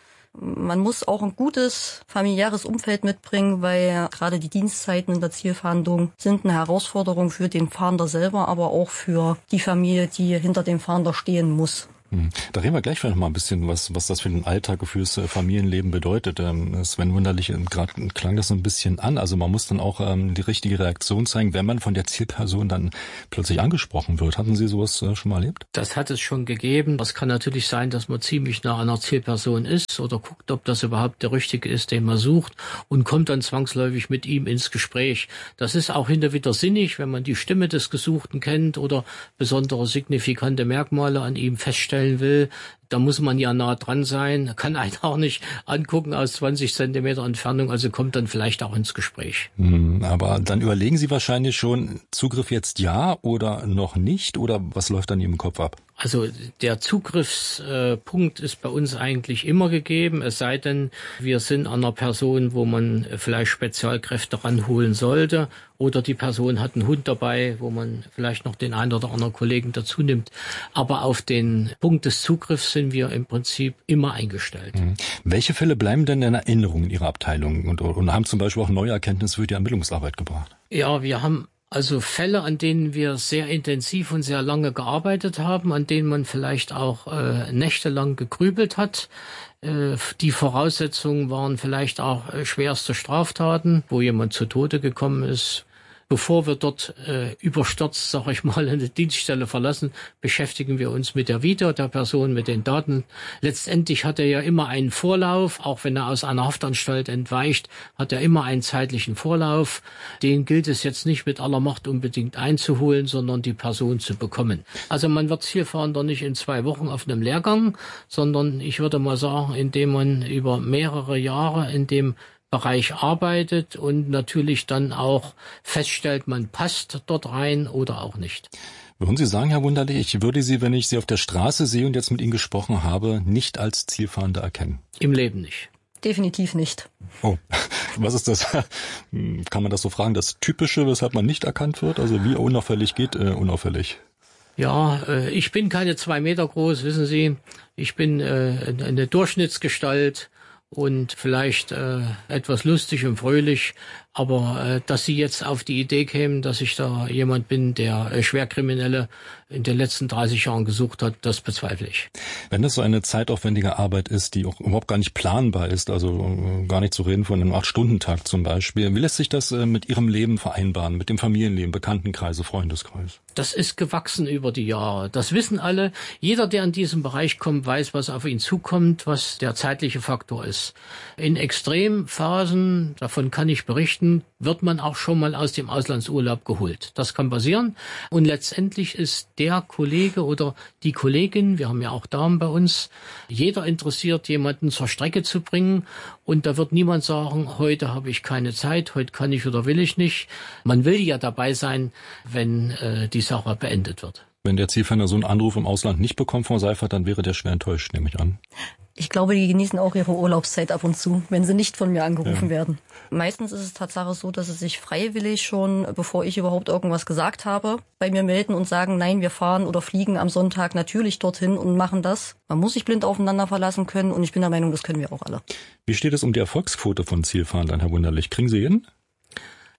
Speaker 3: Man muss auch ein gutes familiäres Umfeld mitbringen, weil gerade die Dienstzeiten in der Zielfahndung sind eine Herausforderung für den Fahnder selber, aber auch für die Familie, die hinter dem Fahnder stehen muss.
Speaker 7: Da reden wir gleich vielleicht noch mal ein bisschen, was was das für den Alltag, fürs Familienleben bedeutet. Ähm, Sven Wunderlich, gerade klang das so ein bisschen an. Also man muss dann auch ähm, die richtige Reaktion zeigen, wenn man von der Zielperson dann plötzlich angesprochen wird. Hatten Sie sowas äh, schon mal erlebt?
Speaker 9: Das hat es schon gegeben. Das kann natürlich sein, dass man ziemlich nah an einer Zielperson ist oder guckt, ob das überhaupt der Richtige ist, den man sucht, und kommt dann zwangsläufig mit ihm ins Gespräch. Das ist auch hinterher wieder sinnig, wenn man die Stimme des Gesuchten kennt oder besondere signifikante Merkmale an ihm feststellt will, da muss man ja nah dran sein, kann einen auch nicht angucken aus zwanzig Zentimeter Entfernung, also kommt dann vielleicht auch ins Gespräch.
Speaker 7: Hm, aber dann überlegen Sie wahrscheinlich schon, Zugriff jetzt ja oder noch nicht, oder was läuft dann in Ihrem Kopf ab?
Speaker 9: Also der Zugriffspunkt ist bei uns eigentlich immer gegeben, es sei denn, wir sind an einer Person, wo man vielleicht Spezialkräfte ranholen sollte, oder die Person hat einen Hund dabei, wo man vielleicht noch den einen oder anderen Kollegen dazu nimmt. Aber auf den Punkt des Zugriffs sind wir im Prinzip immer eingestellt.
Speaker 7: Mhm. Welche Fälle bleiben denn in Erinnerung in Ihrer Abteilung und, und haben zum Beispiel auch neue Erkenntnisse für die Ermittlungsarbeit gebracht?
Speaker 9: Ja, wir haben also Fälle, an denen wir sehr intensiv und sehr lange gearbeitet haben, an denen man vielleicht auch äh, nächtelang gegrübelt hat. Äh, die Voraussetzungen waren vielleicht auch äh, schwerste Straftaten, wo jemand zu Tode gekommen ist. Bevor wir dort äh, überstürzt, sag ich mal, eine Dienststelle verlassen, beschäftigen wir uns mit der Vita der Person, mit den Daten. Letztendlich hat er ja immer einen Vorlauf, auch wenn er aus einer Haftanstalt entweicht, hat er immer einen zeitlichen Vorlauf. Den gilt es jetzt nicht mit aller Macht unbedingt einzuholen, sondern die Person zu bekommen. Also man wird Zielfahnder nicht in zwei Wochen auf einem Lehrgang, sondern ich würde mal sagen, indem man über mehrere Jahre in dem Bereich arbeitet und natürlich dann auch feststellt, man passt dort rein oder auch nicht.
Speaker 7: Würden Sie sagen, Herr Wunderlich, ich würde Sie, wenn ich Sie auf der Straße sehe und jetzt mit Ihnen gesprochen habe, nicht als Zielfahnder erkennen?
Speaker 9: Im Leben nicht.
Speaker 3: Definitiv nicht.
Speaker 7: Oh, was ist das? Kann man das so fragen, das Typische, weshalb man nicht erkannt wird? Also wie unauffällig geht äh, unauffällig?
Speaker 9: Ja, äh, ich bin keine zwei Meter groß, wissen Sie. Ich bin äh, eine Durchschnittsgestalt und vielleicht äh, etwas lustig und fröhlich, aber äh, dass Sie jetzt auf die Idee kämen, dass ich da jemand bin, der äh, Schwerkriminelle in den letzten dreißig Jahren gesucht hat, das bezweifle ich.
Speaker 7: Wenn das so eine zeitaufwendige Arbeit ist, die auch überhaupt gar nicht planbar ist, also äh, gar nicht zu reden von einem acht-Stunden-Tag zum Beispiel, wie lässt sich das äh, mit Ihrem Leben vereinbaren, mit dem Familienleben, Bekanntenkreise, Freundeskreis?
Speaker 9: Das ist gewachsen über die Jahre. Das wissen alle. Jeder, der in diesem Bereich kommt, weiß, was auf ihn zukommt, was der zeitliche Faktor ist. In Extremphasen, davon kann ich berichten, wird man auch schon mal aus dem Auslandsurlaub geholt. Das kann passieren. Und letztendlich ist der Kollege oder die Kollegin, wir haben ja auch Damen bei uns, jeder interessiert, jemanden zur Strecke zu bringen. Und da wird niemand sagen, heute habe ich keine Zeit, heute kann ich oder will ich nicht. Man will ja dabei sein, wenn äh, die Sache beendet wird.
Speaker 7: Wenn der Zielfahnder so einen Anruf im Ausland nicht bekommt, Frau Seifert, dann wäre der schwer enttäuscht, nehme ich an.
Speaker 3: Ich glaube, die genießen auch ihre Urlaubszeit ab und zu, wenn sie nicht von mir angerufen ja. werden. Meistens ist es Tatsache so, dass sie sich freiwillig schon, bevor ich überhaupt irgendwas gesagt habe, bei mir melden und sagen, nein, wir fahren oder fliegen am Sonntag natürlich dorthin und machen das. Man muss sich blind aufeinander verlassen können und ich bin der Meinung, das können wir auch alle.
Speaker 7: Wie steht es um die Erfolgsquote von Zielfahndern, Herr Wunderlich? Kriegen Sie hin?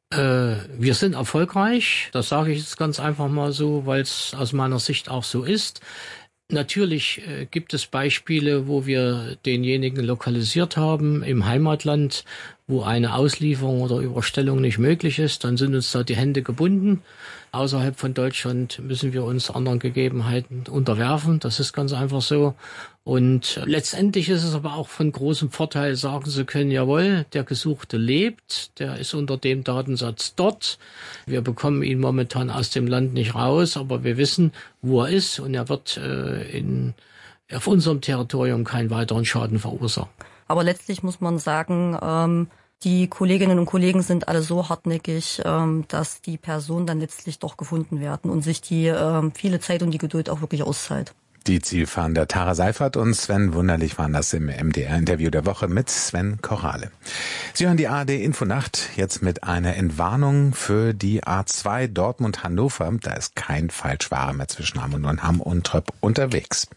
Speaker 9: Äh, wir sind erfolgreich, das sage ich jetzt ganz einfach mal so, weil es aus meiner Sicht auch so ist. Natürlich äh, gibt es Beispiele, wo wir denjenigen lokalisiert haben im Heimatland, wo eine Auslieferung oder Überstellung nicht möglich ist. Dann sind uns da die Hände gebunden. Außerhalb von Deutschland müssen wir uns anderen Gegebenheiten unterwerfen. Das ist ganz einfach so. Und letztendlich ist es aber auch von großem Vorteil, sagen zu können, jawohl, der Gesuchte lebt, der ist unter dem Datensatz dort. Wir bekommen ihn momentan aus dem Land nicht raus, aber wir wissen, wo er ist und er wird äh, in, auf unserem Territorium keinen weiteren Schaden verursachen.
Speaker 3: Aber letztlich muss man sagen, ähm, die Kolleginnen und Kollegen sind alle so hartnäckig, ähm, dass die Personen dann letztlich doch gefunden werden und sich die ähm, viele Zeit und die Geduld auch wirklich auszahlt.
Speaker 1: Die Zielfahnder Tara Seifert und Sven Wunderlich waren das im M D R-Interview der Woche mit Sven Korale. Sie hören die A R D-Infonacht jetzt mit einer Entwarnung für die A zwei Dortmund-Hannover. Da ist kein Falschware mehr zwischen Hamm und Hamm und Tröpp unterwegs.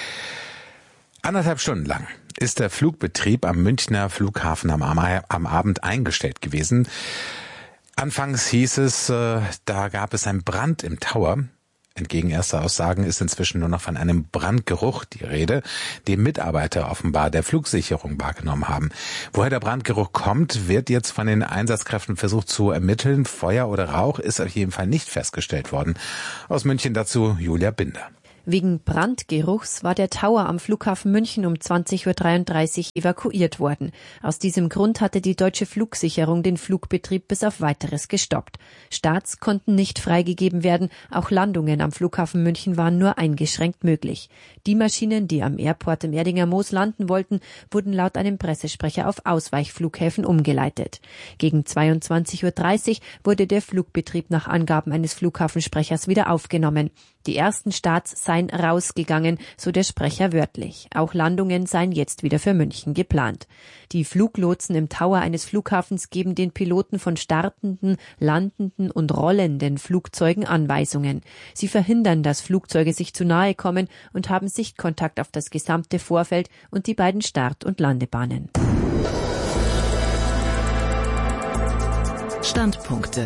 Speaker 1: Anderthalb Stunden lang ist der Flugbetrieb am Münchner Flughafen am, am Abend eingestellt gewesen. Anfangs hieß es, äh, da gab es einen Brand im Tower. Entgegen erster Aussagen ist inzwischen nur noch von einem Brandgeruch die Rede, den Mitarbeiter offenbar der Flugsicherung wahrgenommen haben. Woher der Brandgeruch kommt, wird jetzt von den Einsatzkräften versucht zu ermitteln. Feuer oder Rauch ist auf jeden Fall nicht festgestellt worden. Aus München dazu Julia Binder.
Speaker 2: Wegen Brandgeruchs war der Tower am Flughafen München um zwanzig Uhr dreiunddreißig evakuiert worden. Aus diesem Grund hatte die deutsche Flugsicherung den Flugbetrieb bis auf Weiteres gestoppt. Starts konnten nicht freigegeben werden, auch Landungen am Flughafen München waren nur eingeschränkt möglich. Die Maschinen, die am Airport im Erdinger Moos landen wollten, wurden laut einem Pressesprecher auf Ausweichflughäfen umgeleitet. Gegen zweiundzwanzig Uhr dreißig wurde der Flugbetrieb nach Angaben eines Flughafensprechers wieder aufgenommen. Die ersten Starts seien rausgegangen, so der Sprecher wörtlich. Auch Landungen seien jetzt wieder für München geplant. Die Fluglotsen im Tower eines Flughafens geben den Piloten von startenden, landenden und rollenden Flugzeugen Anweisungen. Sie verhindern, dass Flugzeuge sich zu nahe kommen und haben Sichtkontakt auf das gesamte Vorfeld und die beiden Start- und Landebahnen.
Speaker 10: Standpunkte.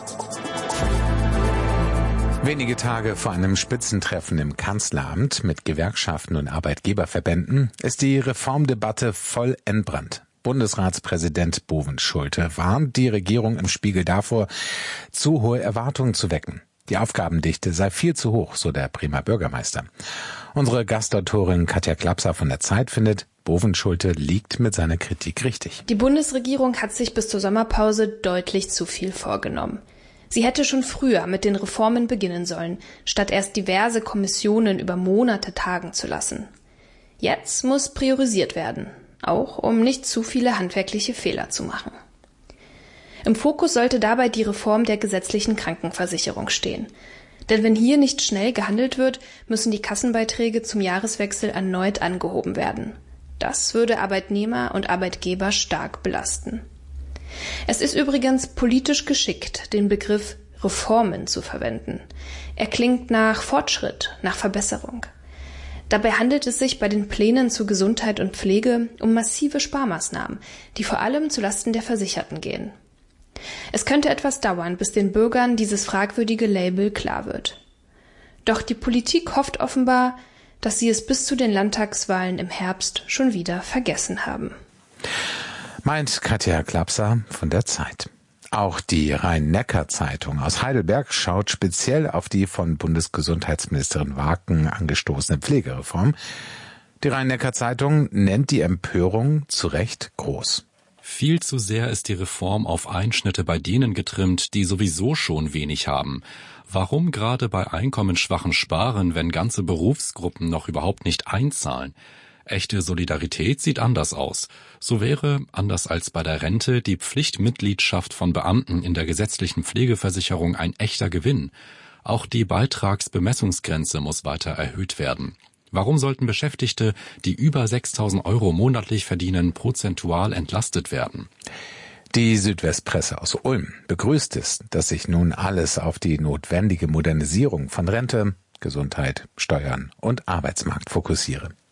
Speaker 1: Wenige Tage vor einem Spitzentreffen im Kanzleramt mit Gewerkschaften und Arbeitgeberverbänden ist die Reformdebatte voll entbrannt. Bundesratspräsident Bovenschulte warnt die Regierung im Spiegel davor, zu hohe Erwartungen zu wecken. Die Aufgabendichte sei viel zu hoch, so der Bremer Bürgermeister. Unsere Gastautorin Katja Klapser von der Zeit findet, Bovenschulte liegt mit seiner Kritik richtig.
Speaker 8: Die Bundesregierung hat sich bis zur Sommerpause deutlich zu viel vorgenommen. Sie hätte schon früher mit den Reformen beginnen sollen, statt erst diverse Kommissionen über Monate tagen zu lassen. Jetzt muss priorisiert werden, auch um nicht zu viele handwerkliche Fehler zu machen. Im Fokus sollte dabei die Reform der gesetzlichen Krankenversicherung stehen. Denn wenn hier nicht schnell gehandelt wird, müssen die Kassenbeiträge zum Jahreswechsel erneut angehoben werden. Das würde Arbeitnehmer und Arbeitgeber stark belasten. Es ist übrigens politisch geschickt, den Begriff Reformen zu verwenden. Er klingt nach Fortschritt, nach Verbesserung. Dabei handelt es sich bei den Plänen zu Gesundheit und Pflege um massive Sparmaßnahmen, die vor allem zulasten der Versicherten gehen. Es könnte etwas dauern, bis den Bürgern dieses fragwürdige Label klar wird. Doch die Politik hofft offenbar, dass sie es bis zu den Landtagswahlen im Herbst schon wieder vergessen haben.
Speaker 1: Meint Katja Klapser von der Zeit. Auch die Rhein-Neckar-Zeitung aus Heidelberg schaut speziell auf die von Bundesgesundheitsministerin Waken angestoßene Pflegereform. Die Rhein-Neckar-Zeitung nennt die Empörung zu Recht groß.
Speaker 11: Viel zu sehr ist die Reform auf Einschnitte bei denen getrimmt, die sowieso schon wenig haben. Warum gerade bei Einkommensschwachen sparen, wenn ganze Berufsgruppen noch überhaupt nicht einzahlen? Echte Solidarität sieht anders aus. So wäre, anders als bei der Rente, die Pflichtmitgliedschaft von Beamten in der gesetzlichen Pflegeversicherung ein echter Gewinn. Auch die Beitragsbemessungsgrenze muss weiter erhöht werden. Warum sollten Beschäftigte, die über sechstausend Euro monatlich verdienen, prozentual entlastet werden?
Speaker 1: Die Südwestpresse aus Ulm begrüßt es, dass sich nun alles auf die notwendige Modernisierung von Rente, Gesundheit, Steuern und Arbeitsmarkt fokussiere.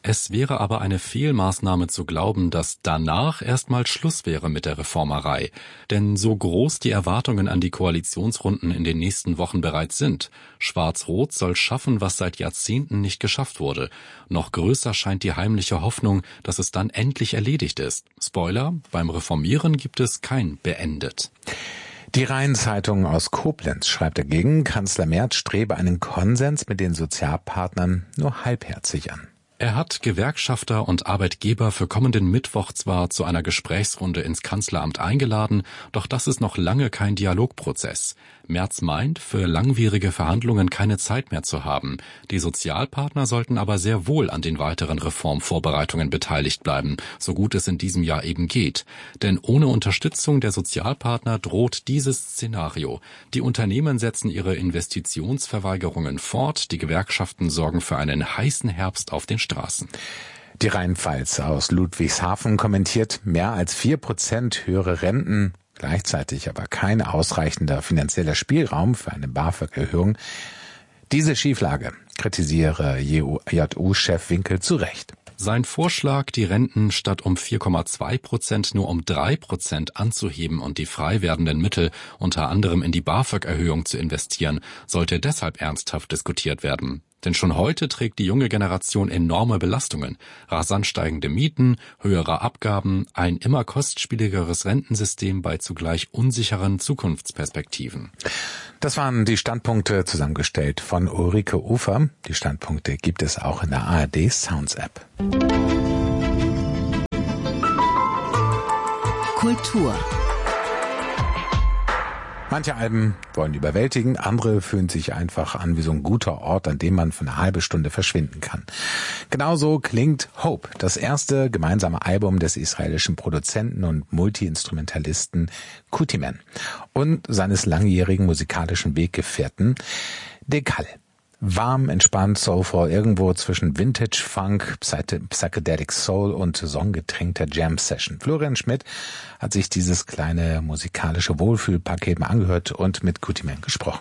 Speaker 11: Es wäre aber eine Fehlmaßnahme zu glauben, dass danach erstmal Schluss wäre mit der Reformerei. Denn so groß die Erwartungen an die Koalitionsrunden in den nächsten Wochen bereits sind, Schwarz-Rot soll schaffen, was seit Jahrzehnten nicht geschafft wurde. Noch größer scheint die heimliche Hoffnung, dass es dann endlich erledigt ist. Spoiler, beim Reformieren gibt es kein Beendet.
Speaker 1: Die Rhein-Zeitung aus Koblenz schreibt dagegen, Kanzler Merz strebe einen Konsens mit den Sozialpartnern nur halbherzig an.
Speaker 11: Er hat Gewerkschafter und Arbeitgeber für kommenden Mittwoch zwar zu einer Gesprächsrunde ins Kanzleramt eingeladen, doch das ist noch lange kein Dialogprozess. Merz meint, für langwierige Verhandlungen keine Zeit mehr zu haben. Die Sozialpartner sollten aber sehr wohl an den weiteren Reformvorbereitungen beteiligt bleiben, so gut es in diesem Jahr eben geht. Denn ohne Unterstützung der Sozialpartner droht dieses Szenario. Die Unternehmen setzen ihre Investitionsverweigerungen fort, die Gewerkschaften sorgen für einen heißen Herbst auf den Straßen.
Speaker 1: Die Rheinpfalz aus Ludwigshafen kommentiert, mehr als vier Prozent höhere Renten, gleichzeitig aber kein ausreichender finanzieller Spielraum für eine BAföG-Erhöhung. Diese Schieflage kritisiere J U-Chef Winkel zu Recht.
Speaker 11: Sein Vorschlag, die Renten statt um vier Komma zwei Prozent nur um drei Prozent anzuheben und die frei werdenden Mittel unter anderem in die BAföG-Erhöhung zu investieren, sollte deshalb ernsthaft diskutiert werden. Denn schon heute trägt die junge Generation enorme Belastungen. Rasant steigende Mieten, höhere Abgaben, ein immer kostspieligeres Rentensystem bei zugleich unsicheren Zukunftsperspektiven.
Speaker 1: Das waren die Standpunkte, zusammengestellt von Ulrike Ufer. Die Standpunkte gibt es auch in der A R D Sounds App.
Speaker 10: Kultur.
Speaker 1: Manche Alben wollen überwältigen, andere fühlen sich einfach an wie so ein guter Ort, an dem man für eine halbe Stunde verschwinden kann. Genauso klingt Hope, das erste gemeinsame Album des israelischen Produzenten und Multi-Instrumentalisten Kutiman und seines langjährigen musikalischen Weggefährten Dekal. Warm, entspannt, soulful, irgendwo zwischen Vintage Funk, Psychedelic Soul und songgetränkter Jam Session. Florian Schmidt hat sich dieses kleine musikalische Wohlfühlpaket mal angehört und mit Kutiman gesprochen.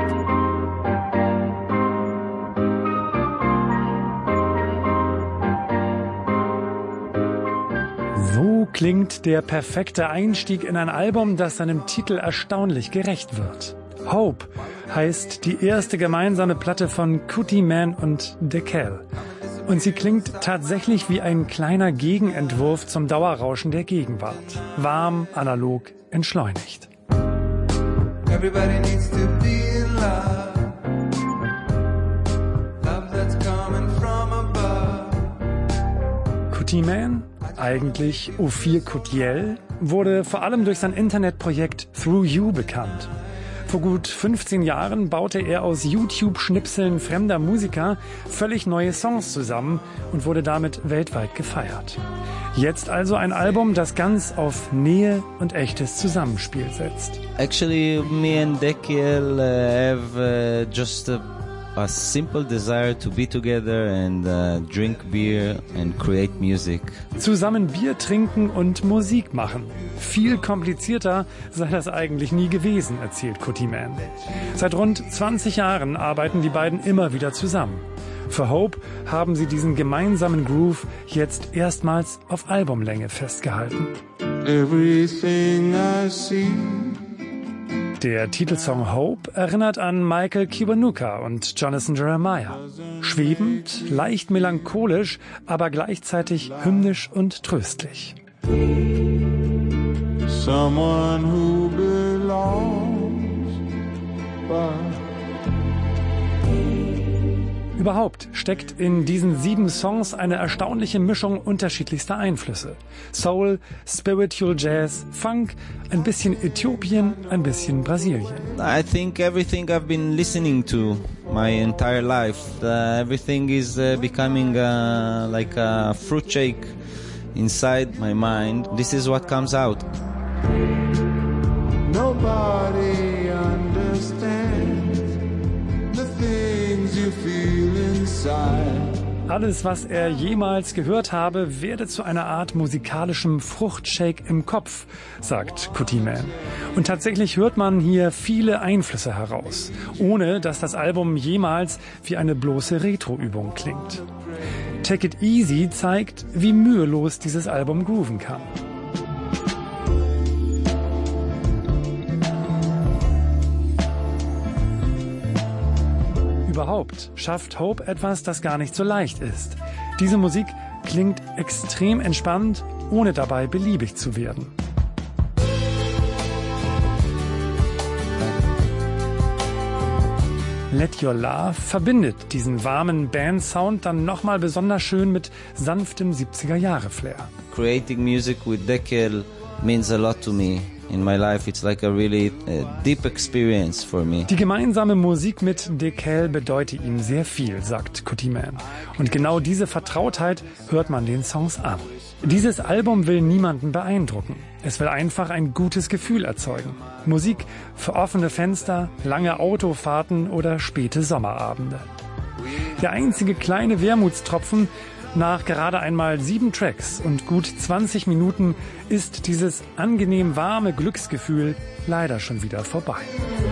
Speaker 12: So klingt der perfekte Einstieg in ein Album, das seinem Titel erstaunlich gerecht wird. Hope heißt die erste gemeinsame Platte von Kutiman und Dekal. Und sie klingt tatsächlich wie ein kleiner Gegenentwurf zum Dauerrauschen der Gegenwart. Warm, analog, entschleunigt. Everybody needs to be in love. Love that's coming from above. Kutiman, eigentlich Ophir Kutiel, wurde vor allem durch sein Internetprojekt Through You bekannt. Vor gut fünfzehn Jahren baute er aus YouTube-Schnipseln fremder Musiker völlig neue Songs zusammen und wurde damit weltweit gefeiert. Jetzt also ein Album, das ganz auf Nähe und echtes Zusammenspiel setzt.
Speaker 15: Actually, me and Dekal uh, have uh, just a, a simple desire to be together and uh, drink beer and create music.
Speaker 12: Zusammen Bier trinken und Musik machen. Viel komplizierter sei das eigentlich nie gewesen, erzählt Kutiman. Seit rund zwanzig Jahren arbeiten die beiden immer wieder zusammen. Für Hope haben sie diesen gemeinsamen Groove jetzt erstmals auf Albumlänge festgehalten. Everything I see. Der Titelsong Hope erinnert an Michael Kiwanuka und Jonathan Jeremiah. Schwebend, leicht melancholisch, aber gleichzeitig hymnisch und tröstlich. Someone who belongs by. Überhaupt steckt in diesen sieben Songs eine erstaunliche Mischung unterschiedlichster Einflüsse. Soul, Spiritual Jazz, Funk, ein bisschen Äthiopien, ein bisschen Brasilien.
Speaker 15: I think everything I've been listening to my entire life, uh, everything is uh, becoming uh, like a fruit shake inside my mind. This is what comes out. Nobody understands the things you feel inside.
Speaker 12: Alles, was er jemals gehört habe, werde zu einer Art musikalischem Fruchtshake im Kopf, sagt Kutiman. Und tatsächlich hört man hier viele Einflüsse heraus, ohne dass das Album jemals wie eine bloße Retro-Übung klingt. Take It Easy zeigt, wie mühelos dieses Album grooven kann. Überhaupt schafft Hope etwas, das gar nicht so leicht ist. Diese Musik klingt extrem entspannt, ohne dabei beliebig zu werden. Let Your Love verbindet diesen warmen Band-Sound dann nochmal besonders schön mit sanftem siebziger-Jahre-Flair.
Speaker 15: Creating music with Dekel means a lot to me. In my life it's like a really uh, deep experience for me.
Speaker 12: Die gemeinsame Musik mit Dekel bedeutet ihm sehr viel, sagt Kutiman. Und genau diese Vertrautheit hört man den Songs an. Dieses Album will niemanden beeindrucken. Es will einfach ein gutes Gefühl erzeugen. Musik für offene Fenster, lange Autofahrten oder späte Sommerabende. Der einzige kleine Wermutstropfen: nach gerade einmal sieben Tracks und gut zwanzig Minuten ist dieses angenehm warme Glücksgefühl leider schon wieder vorbei.